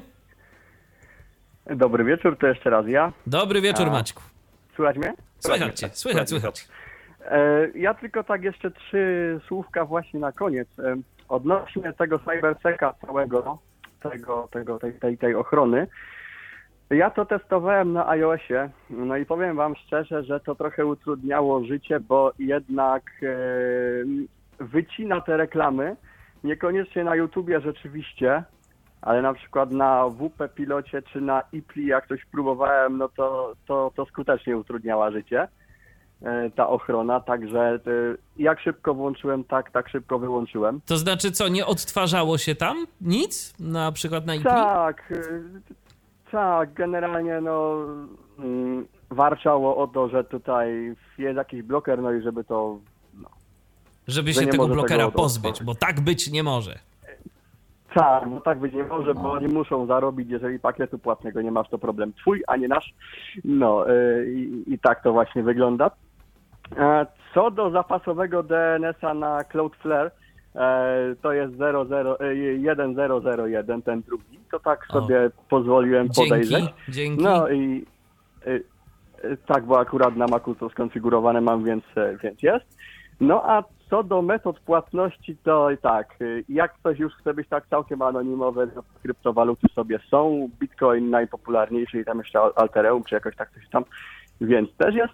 Dobry wieczór, to jeszcze raz ja. Dobry wieczór, A, Maćku. Słychać mnie? Słychać cię, słychać, słychać. E, ja tylko tak jeszcze trzy słówka właśnie na koniec. E, odnośnie tego CyberSeca całego, tego, tego, tej, tej, tej ochrony. Ja to testowałem na iOSie, no i powiem wam szczerze, że to trochę utrudniało życie, bo jednak e, wycina te reklamy, niekoniecznie na YouTubie rzeczywiście, ale na przykład na W P Pilocie czy na iPli, jak coś próbowałem, no to, to, to skutecznie utrudniała życie, e, ta ochrona, także e, jak szybko włączyłem, tak, tak szybko wyłączyłem. To znaczy co, nie odtwarzało się tam nic? Na przykład na iPli? Tak, e, Tak, generalnie no mm, warczało o to, że tutaj jest jakiś bloker, no i żeby to... No, żeby że się tego może blokera tego pozbyć, bo tak być nie może. Tak, bo tak być nie może, bo oni muszą zarobić, jeżeli pakietu płatnego nie masz, to problem twój, a nie nasz. No yy, i, i tak to właśnie wygląda. E, co do zapasowego D N S-a na Cloudflare, e, to jest zero zero, jeden zero zero jeden, ten drugi, to tak sobie o. pozwoliłem Dzięki, podejrzeć. Dzięki. No i y, y, tak, bo akurat na Macu to skonfigurowane mam, więc, więc jest. No a co do metod płatności, to tak, y, jak ktoś już chce być tak całkiem anonimowy, to kryptowaluty sobie są, Bitcoin najpopularniejszy i tam jeszcze Altereum, czy jakoś tak coś tam, więc też jest.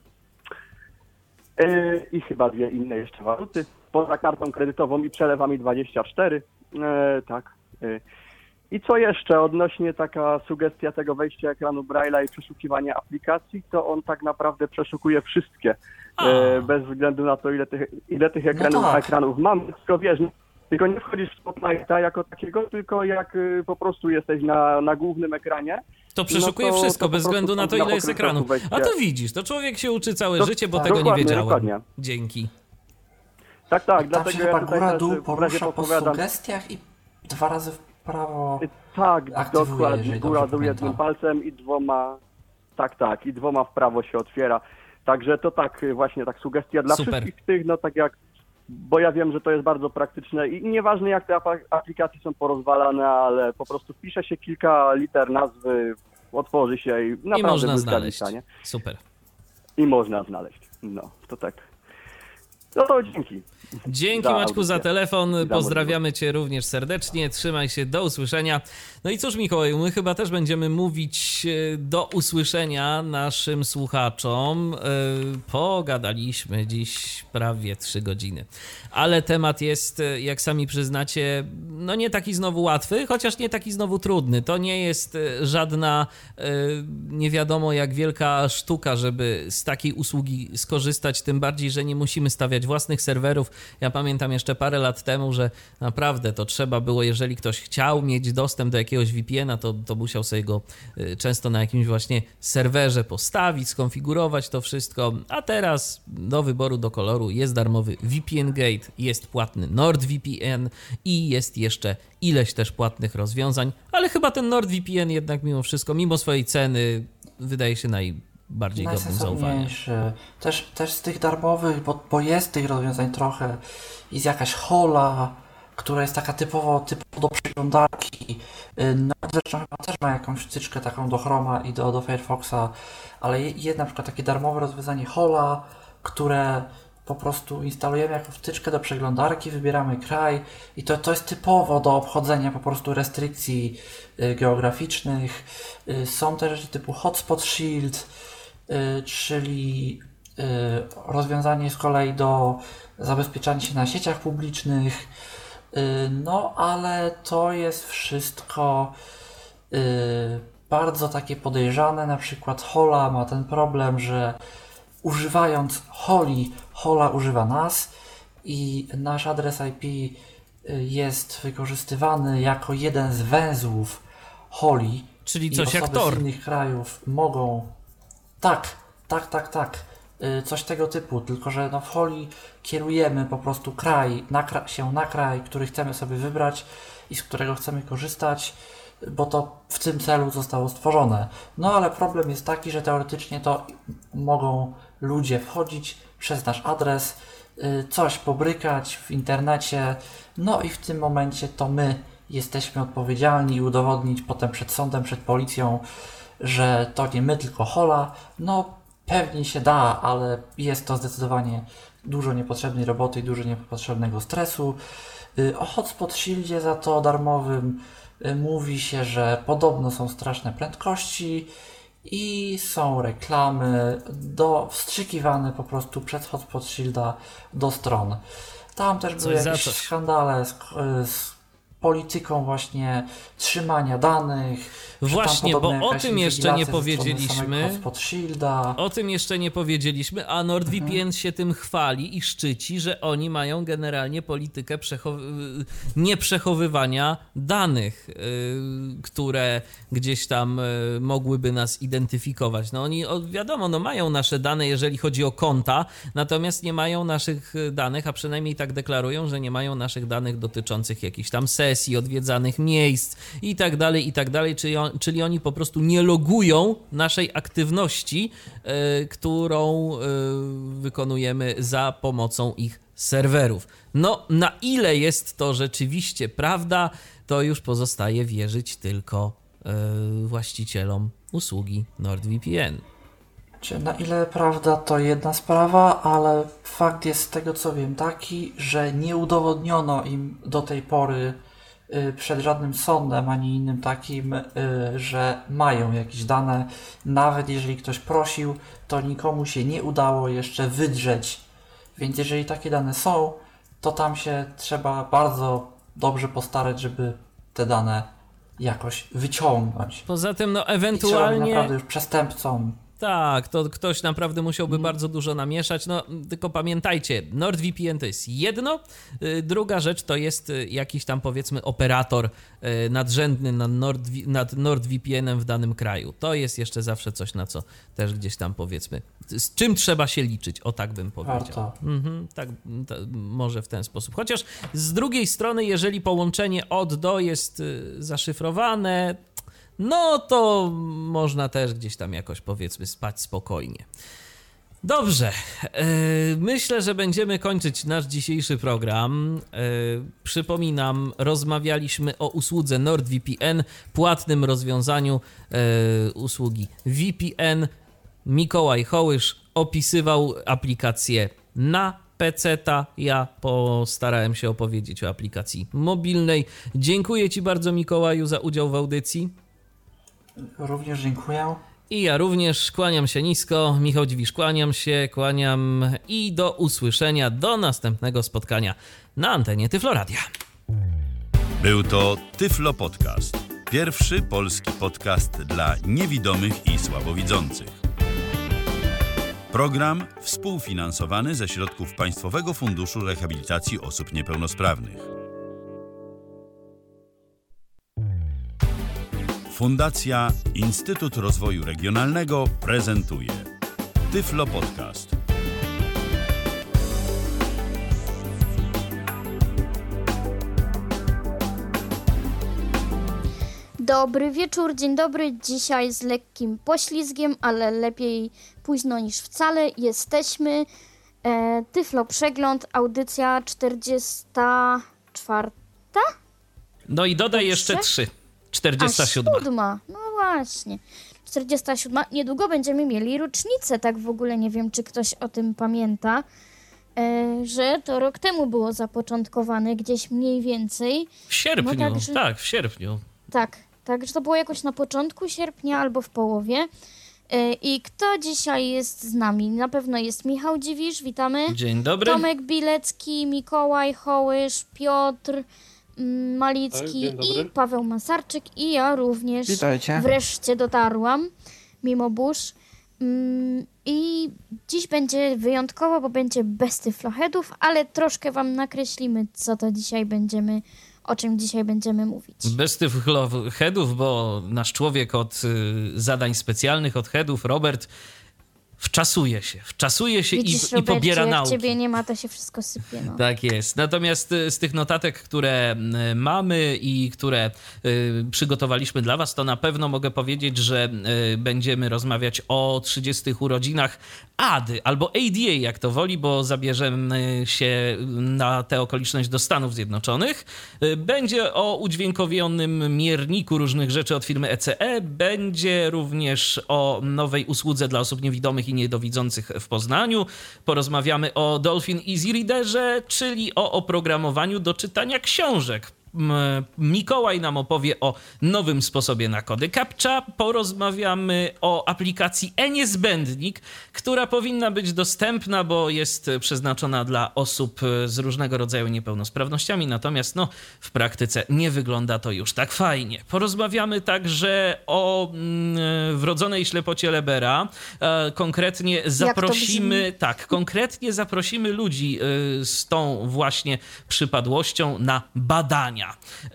Y, I chyba dwie inne jeszcze waluty, poza kartą kredytową i przelewami dwadzieścia cztery, y, tak. Y, I co jeszcze odnośnie taka sugestia tego wejścia ekranu Braille'a i przeszukiwania aplikacji, to on tak naprawdę przeszukuje wszystkie, e, bez względu na to, ile tych, ile tych ekranów, no tak. ekranów mam. Tylko wiesz, tylko nie wchodzisz w Spotlighta jako takiego, tylko jak y, po prostu jesteś na, na głównym ekranie. To przeszukuje no to, wszystko, to bez względu na to, ile jest ekranów. A to widzisz, to człowiek się uczy całe to, życie, bo tak, tego nie wiedziałem. Dokładnie. Dzięki. Tak, tak, Tam dlatego się chyba ja tutaj góra też dół w razie porusza po podpowiadam. sugestiach i dwa razy w prawo. Tak, aktywuje, dokładnie, jeżeli góra dobrze dół jednym pamiętam. palcem i dwoma, tak, tak, i dwoma w prawo się otwiera. Także to tak właśnie, tak sugestia dla Super. wszystkich tych, no tak jak, bo ja wiem, że to jest bardzo praktyczne i nieważne jak te ap- aplikacje są porozwalane, ale po prostu wpisze się kilka liter nazwy, otworzy się i naprawdę I można błyskawica, znaleźć. nie? Super. I można znaleźć, no, to tak. No to dzięki. Dzięki Za Maćku za audycję. telefon, Za pozdrawiamy Cię również serdecznie, trzymaj się, do usłyszenia. No i cóż Mikołaju, my chyba też będziemy mówić e, do usłyszenia naszym słuchaczom. E, Pogadaliśmy dziś prawie trzy godziny, ale temat jest, e, jak sami przyznacie, no nie taki znowu łatwy, chociaż nie taki znowu trudny. To nie jest e, żadna e, nie wiadomo jak wielka sztuka, żeby z takiej usługi skorzystać, tym bardziej, że nie musimy stawiać rozwijać własnych serwerów. Ja pamiętam jeszcze parę lat temu, że naprawdę to trzeba było, jeżeli ktoś chciał mieć dostęp do jakiegoś V P N-a, to, to musiał sobie go często na jakimś właśnie serwerze postawić, skonfigurować to wszystko, a teraz do wyboru, do koloru jest darmowy V P N Gate, jest płatny NordVPN i jest jeszcze ileś też płatnych rozwiązań, ale chyba ten NordVPN jednak mimo wszystko, mimo swojej ceny, wydaje się najbardziej godnym zaufania. Też, też z tych darmowych, bo, bo jest tych rozwiązań trochę, jest jakaś Hola, która jest taka typowo, typowo do przeglądarki. No, zresztą chyba też ma jakąś wtyczkę taką do Chroma i do, do Firefoxa, ale jest na przykład takie darmowe rozwiązanie Hola, które po prostu instalujemy jako wtyczkę do przeglądarki, wybieramy kraj i to, to jest typowo do obchodzenia po prostu restrykcji y, geograficznych. Y, są też rzeczy typu Hotspot Shield, y, czyli y, rozwiązanie z kolei do zabezpieczania się na sieciach publicznych. Y, no, ale to jest wszystko y, bardzo takie podejrzane. Na przykład Hola ma ten problem, że używając Holi, Hola używa nas i nasz adres I P jest wykorzystywany jako jeden z węzłów Holi. Czyli i coś jak osoby Tor. z innych krajów mogą... Tak, tak, tak, tak. Coś tego typu, tylko że no w Holi kierujemy po prostu kraj, na kra- się na kraj, który chcemy sobie wybrać i z którego chcemy korzystać, bo to w tym celu zostało stworzone. No ale problem jest taki, że teoretycznie to mogą ludzie wchodzić przez nasz adres, coś pobrykać w internecie, no i w tym momencie to my jesteśmy odpowiedzialni i udowodnić potem przed sądem, przed policją, że to nie my, tylko Hola. No pewnie się da, ale jest to zdecydowanie dużo niepotrzebnej roboty i dużo niepotrzebnego stresu. O Hotspot Shieldzie za to darmowym mówi się, że podobno są straszne prędkości i są reklamy do, wstrzykiwane po prostu przez Hotspot Shielda do stron. Tam też były Coś za jakieś coś. skandale z, z polityką właśnie trzymania danych. że tam Właśnie, bo podobno o jakaś tym jeszcze nie inwigilacja ze strony powiedzieliśmy. samego Hotspot Shielda. O tym jeszcze nie powiedzieliśmy, a NordVPN mhm. się tym chwali i szczyci, że oni mają generalnie politykę przechow- nieprzechowywania danych, yy, które gdzieś tam yy, mogłyby nas identyfikować. No oni, o, wiadomo, no mają nasze dane, jeżeli chodzi o konta, natomiast nie mają naszych danych, a przynajmniej tak deklarują, że nie mają naszych danych dotyczących jakichś tam sesji, odwiedzanych miejsc i tak dalej, i tak dalej, czyli, on, czyli oni po prostu nie logują naszej aktywności, y, którą y, wykonujemy za pomocą ich serwerów. No, na ile jest to rzeczywiście prawda, to już pozostaje wierzyć tylko y, właścicielom usługi NordVPN. Na ile prawda, to jedna sprawa, ale fakt jest z tego co wiem taki, że nie udowodniono im do tej pory y, przed żadnym sądem ani innym takim, y, że mają jakieś dane. Nawet jeżeli ktoś prosił, to nikomu się nie udało jeszcze wydrzeć. Więc jeżeli takie dane są, to tam się trzeba bardzo dobrze postarać, żeby te dane jakoś wyciągnąć. Poza tym, no I trzeba ewentualnie... naprawdę już przestępcom. Tak, to ktoś naprawdę musiałby mm. bardzo dużo namieszać, no tylko pamiętajcie, NordVPN to jest jedno, druga rzecz to jest jakiś tam powiedzmy operator nadrzędny nad, Nord, nad NordVPN-em w danym kraju. To jest jeszcze zawsze coś, na co też gdzieś tam powiedzmy, z czym trzeba się liczyć, o tak bym powiedział. Mhm, tak, to może w ten sposób. Chociaż z drugiej strony, jeżeli połączenie od do jest zaszyfrowane, no to można też gdzieś tam jakoś powiedzmy spać spokojnie. Dobrze, yy, myślę, że będziemy kończyć nasz dzisiejszy program. Yy, przypominam, rozmawialiśmy o usłudze NordVPN, płatnym rozwiązaniu yy, usługi V P N. Mikołaj Hołysz opisywał aplikację na peceta. Ja postarałem się opowiedzieć o aplikacji mobilnej. Dziękuję Ci bardzo, Mikołaju, za udział w audycji. Również dziękuję. I ja również kłaniam się nisko. Michał Dziwisz, kłaniam się, kłaniam i do usłyszenia, do następnego spotkania na antenie Tyflo Radia. Był to Tyflo Podcast. Pierwszy polski podcast dla niewidomych i słabowidzących. Program współfinansowany ze środków Państwowego Funduszu Rehabilitacji Osób Niepełnosprawnych. Fundacja Instytut Rozwoju Regionalnego prezentuje Tyflo Podcast. Dobry wieczór, dzień dobry. Dzisiaj z lekkim poślizgiem, ale lepiej późno niż wcale. Jesteśmy. E, Tyflo Przegląd, audycja czterdziesta czwarta? No i dodaj Dobrze? jeszcze trzy. czterdziesta siódma. A siódma, no właśnie. czterdziesta siódma. Niedługo będziemy mieli rocznicę, tak w ogóle nie wiem, czy ktoś o tym pamięta, e, że to rok temu było zapoczątkowane, gdzieś mniej więcej. W sierpniu, No także- tak, w sierpniu. Tak, tak, że to było jakoś na początku sierpnia albo w połowie. E, I kto dzisiaj jest z nami? Na pewno jest Michał Dziwisz, witamy. Dzień dobry. Tomek Bilecki, Mikołaj Hołysz, Piotr mm, Malicki Tak, dzień dobry. i Paweł Masarczyk i ja również. Witajcie. Wreszcie dotarłam, mimo burz. Mm, I dziś będzie wyjątkowo, bo będzie bez tyfloheadów, ale troszkę wam nakreślimy, co to dzisiaj będziemy, o czym dzisiaj będziemy mówić. Bez tych headów, bo nasz człowiek od y, zadań specjalnych, od headów, Robert, wczasuje się. Wczasuje się Widzisz, i, i Robercie, pobiera jak nauki. ciebie nie ma, to się wszystko sypie. No. Tak jest. Natomiast y, z tych notatek, które y, mamy i które y, przygotowaliśmy dla was, to na pewno mogę powiedzieć, że y, będziemy rozmawiać o trzydziestych urodzinach A D Y, albo A D A, jak to woli, bo zabierzemy się na tę okoliczność do Stanów Zjednoczonych. Y, Będzie o udźwiękowionym mierniku różnych rzeczy od firmy E C E. Będzie również o nowej usłudze dla osób niewidomych i niedowidzących w Poznaniu. Porozmawiamy o Dolphin Easy Readerze, czyli o oprogramowaniu do czytania książek. M- Mikołaj nam opowie o nowym sposobie na kody CAPTCHA. Porozmawiamy o aplikacji e-Niezbędnik, która powinna być dostępna, bo jest przeznaczona dla osób z różnego rodzaju niepełnosprawnościami, natomiast no, w praktyce nie wygląda to już tak fajnie. Porozmawiamy także o mm, wrodzonej ślepocie Lebera. E, konkretnie zaprosimy, tak, konkretnie zaprosimy ludzi y, z tą właśnie przypadłością na badania.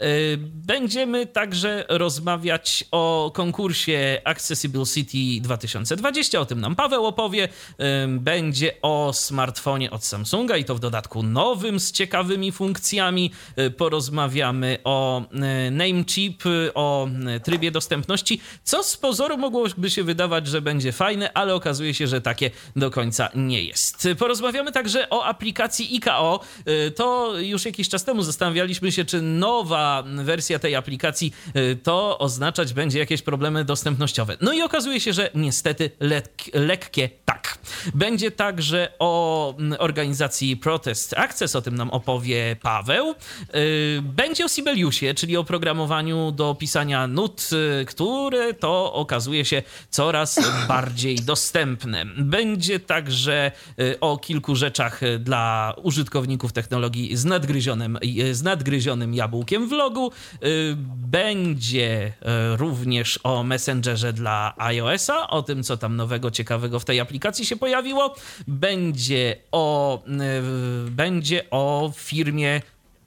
Będziemy także rozmawiać o konkursie Accessible City dwa tysiące dwadzieścia, o tym nam Paweł opowie. Będzie o smartfonie od Samsunga i to w dodatku nowym z ciekawymi funkcjami. Porozmawiamy o Namecheap, o trybie dostępności, co z pozoru mogłoby się wydawać, że będzie fajne, ale okazuje się, że takie do końca nie jest. Porozmawiamy także o aplikacji I K O. To już jakiś czas temu zastanawialiśmy się, czy nowa wersja tej aplikacji to oznaczać będzie jakieś problemy dostępnościowe. No i okazuje się, że niestety lek- lekkie tak. Będzie także o organizacji Protest Access, o tym nam opowie Paweł. Będzie o Sibeliusie, czyli o programowaniu do pisania nut, które to okazuje się coraz bardziej dostępne. Będzie także o kilku rzeczach dla użytkowników technologii z nadgryzionym, z nadgryzionym jabłkiem w logu. Będzie również o Messengerze dla iOS-a, o tym, co tam nowego, ciekawego w tej aplikacji się pojawiło. Będzie o, będzie o firmie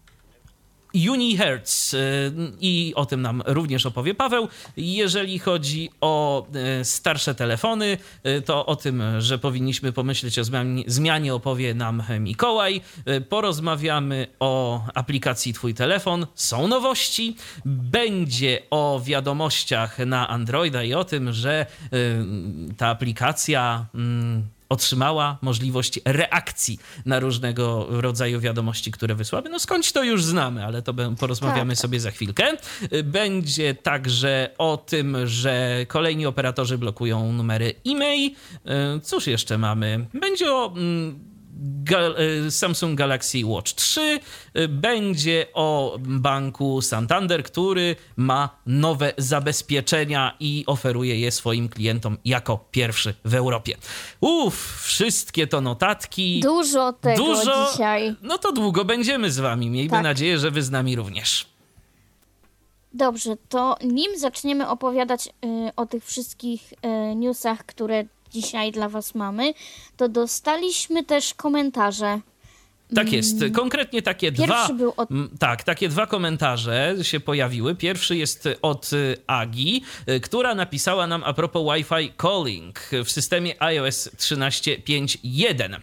Unihertz i o tym nam również opowie Paweł. Jeżeli chodzi o starsze telefony, to o tym, że powinniśmy pomyśleć o zmianie, zmianie opowie nam Mikołaj. Porozmawiamy o aplikacji Twój telefon. Są nowości. Będzie o wiadomościach na Androida i o tym, że ta aplikacja otrzymała możliwość reakcji na różnego rodzaju wiadomości, które wysłamy. No skądś to już znamy, ale to porozmawiamy tak. sobie za chwilkę. Będzie także o tym, że kolejni operatorzy blokują numery e-mail. Cóż jeszcze mamy? Będzie o Gal- Samsung Galaxy Watch trzy. Będzie o banku Santander, który ma nowe zabezpieczenia i oferuje je swoim klientom jako pierwszy w Europie. Uff, wszystkie to notatki. Dużo tego Dużo. dzisiaj. No to długo będziemy z wami. Miejmy Tak. nadzieję, że wy z nami również. Dobrze, to nim zaczniemy opowiadać y, o tych wszystkich y, newsach, które dzisiaj dla Was mamy, to dostaliśmy też komentarze. Tak jest. Konkretnie takie Pierwszy dwa. był od... Tak, takie dwa komentarze się pojawiły. Pierwszy jest od y, Agi, y, która napisała nam a propos Wi-Fi calling w systemie iOS trzynaście pięć jeden.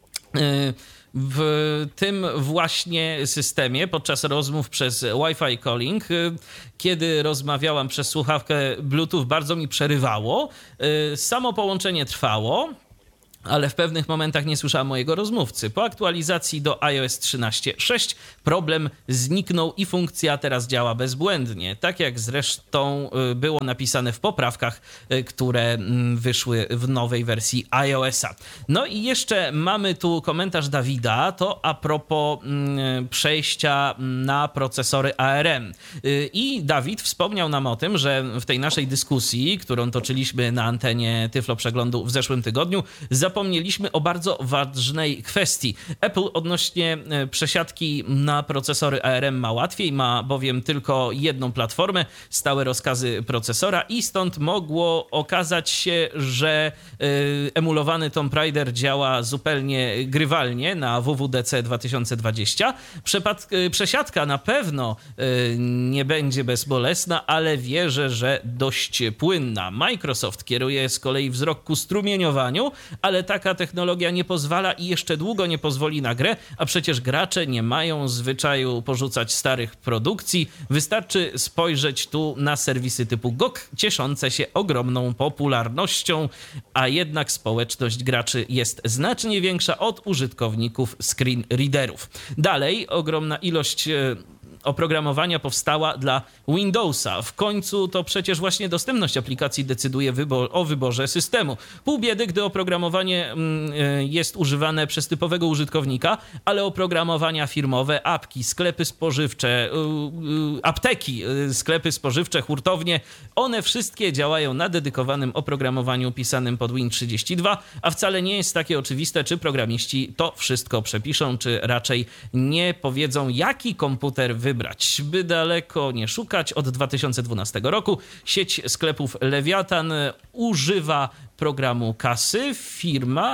Y, W tym właśnie systemie podczas rozmów przez Wi-Fi calling, kiedy rozmawiałam przez słuchawkę Bluetooth, bardzo mi przerywało. Samo połączenie trwało, ale w pewnych momentach nie słyszałem mojego rozmówcy. Po aktualizacji do iOS trzynaście sześć problem zniknął i funkcja teraz działa bezbłędnie. Tak jak zresztą było napisane w poprawkach, które wyszły w nowej wersji iOS-a. No i jeszcze mamy tu komentarz Dawida, to a propos przejścia na procesory A R M. I Dawid wspomniał nam o tym, że w tej naszej dyskusji, którą toczyliśmy na antenie Tyflo Przeglądu w zeszłym tygodniu, zapomnieliśmy o bardzo ważnej kwestii. Apple odnośnie przesiadki na procesory A R M ma łatwiej, ma bowiem tylko jedną platformę, stałe rozkazy procesora i stąd mogło okazać się, że emulowany Tomb Raider działa zupełnie grywalnie na W W D C dwa tysiące dwadzieścia. Przepad- przesiadka na pewno nie będzie bezbolesna, ale wierzę, że dość płynna. Microsoft kieruje z kolei wzrok ku strumieniowaniu, ale taka technologia nie pozwala i jeszcze długo nie pozwoli na grę, a przecież gracze nie mają zwyczaju porzucać starych produkcji. Wystarczy spojrzeć tu na serwisy typu G O G, cieszące się ogromną popularnością, a jednak społeczność graczy jest znacznie większa od użytkowników screen readerów. Dalej, ogromna ilość oprogramowania powstała dla Windowsa. W końcu to przecież właśnie dostępność aplikacji decyduje wybor- o wyborze systemu. Pół biedy, gdy oprogramowanie jest używane przez typowego użytkownika, ale oprogramowania firmowe, apki, sklepy spożywcze, apteki, sklepy spożywcze, hurtownie, one wszystkie działają na dedykowanym oprogramowaniu pisanym pod Win trzydzieści dwa, a wcale nie jest takie oczywiste, czy programiści to wszystko przepiszą, czy raczej nie powiedzą, jaki komputer wybrać. Wybrać. By daleko nie szukać, od dwa tysiące dwunastego roku sieć sklepów Lewiatan używa programu kasy. Firma,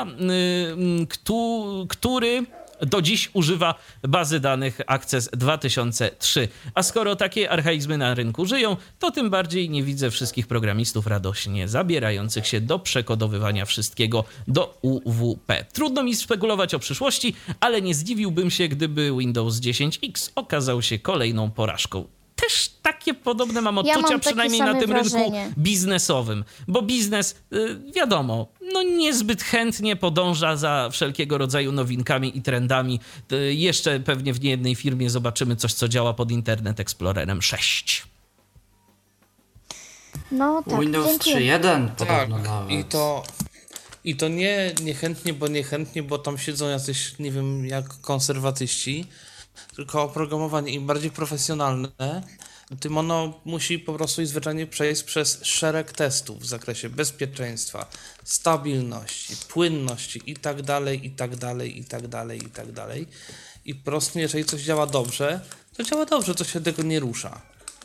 który do dziś używa bazy danych Access dwa tysiące trzy. A skoro takie archaizmy na rynku żyją, to tym bardziej nie widzę wszystkich programistów radośnie zabierających się do przekodowywania wszystkiego do U W P. Trudno mi spekulować o przyszłości, ale nie zdziwiłbym się, gdyby Windows dziesięć X okazał się kolejną porażką. Też takie podobne mam odczucia, ja mam przynajmniej na tym wrażenie. rynku biznesowym. Bo biznes, wiadomo, no niezbyt chętnie podąża za wszelkiego rodzaju nowinkami i trendami. Jeszcze pewnie w niejednej firmie zobaczymy coś, co działa pod Internet Explorerem sześć. No tak, Windows dziękuję. trzy jeden Tak, podobno nawet. i to, i to nie niechętnie, bo niechętnie, bo tam siedzą jacyś, nie wiem, jak konserwatyści, tylko oprogramowanie im bardziej profesjonalne, tym ono musi po prostu i zwyczajnie przejść przez szereg testów w zakresie bezpieczeństwa, stabilności, płynności i tak dalej, i tak dalej, i tak dalej, i tak dalej. I po prostu jeżeli coś działa dobrze, to działa dobrze, to się tego nie rusza.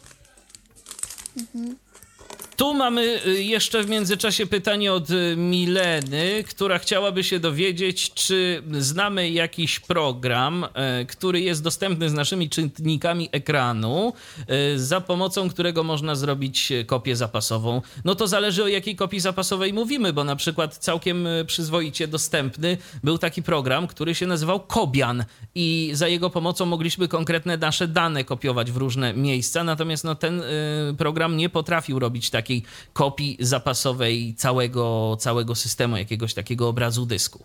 Mhm. Tu mamy jeszcze w międzyczasie pytanie od Mileny, która chciałaby się dowiedzieć, czy znamy jakiś program, który jest dostępny z naszymi czytnikami ekranu, za pomocą którego można zrobić kopię zapasową. No to zależy, o jakiej kopii zapasowej mówimy, bo na przykład całkiem przyzwoicie dostępny był taki program, który się nazywał Kobian i za jego pomocą mogliśmy konkretne nasze dane kopiować w różne miejsca, natomiast no, ten program nie potrafił robić takiej kopii zapasowej całego, całego systemu, jakiegoś takiego obrazu dysku.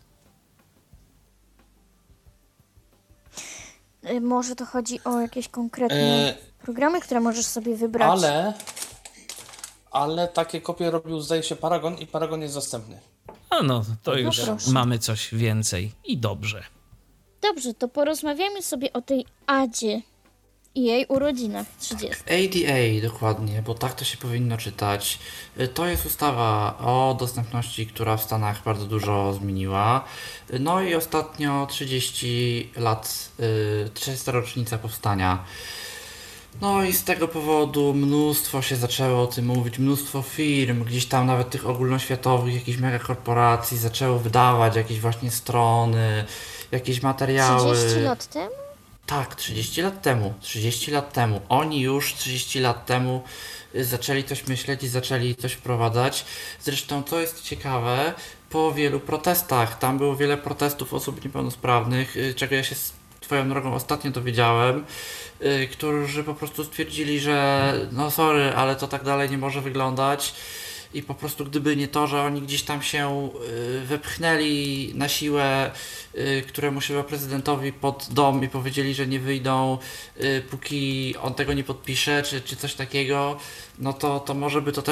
Może to chodzi o jakieś konkretne E, programy, które możesz sobie wybrać. Ale, ale takie kopie robił, zdaje się, Paragon i Paragon jest dostępny. A no, to już proszę. mamy coś więcej i dobrze. Dobrze, to porozmawiamy sobie o tej Adzie i jej urodzinach trzydziestych. A D A, dokładnie, bo tak to się powinno czytać. To jest ustawa o dostępności, która w Stanach bardzo dużo zmieniła. No i ostatnio trzydzieści lat, trzydziesta rocznica powstania No i z tego powodu mnóstwo się zaczęło o tym mówić, mnóstwo firm, gdzieś tam nawet tych ogólnoświatowych, jakichś megakorporacji zaczęło wydawać jakieś właśnie strony, jakieś materiały. trzydzieści lat temu? Tak, trzydzieści lat temu, trzydzieści lat temu. Oni już trzydzieści lat temu y, zaczęli coś myśleć i zaczęli coś wprowadzać. Zresztą to jest ciekawe, po wielu protestach, tam było wiele protestów osób niepełnosprawnych, y, czego ja się z Twoją drogą ostatnio dowiedziałem, y, którzy po prostu stwierdzili, że no sorry, ale to tak dalej nie może wyglądać. I po prostu gdyby nie to, że oni gdzieś tam się y, wepchnęli na siłę y, któremuś chyba prezydentowi pod dom i powiedzieli, że nie wyjdą, y, póki on tego nie podpisze, czy, czy coś takiego, no to, to może by to też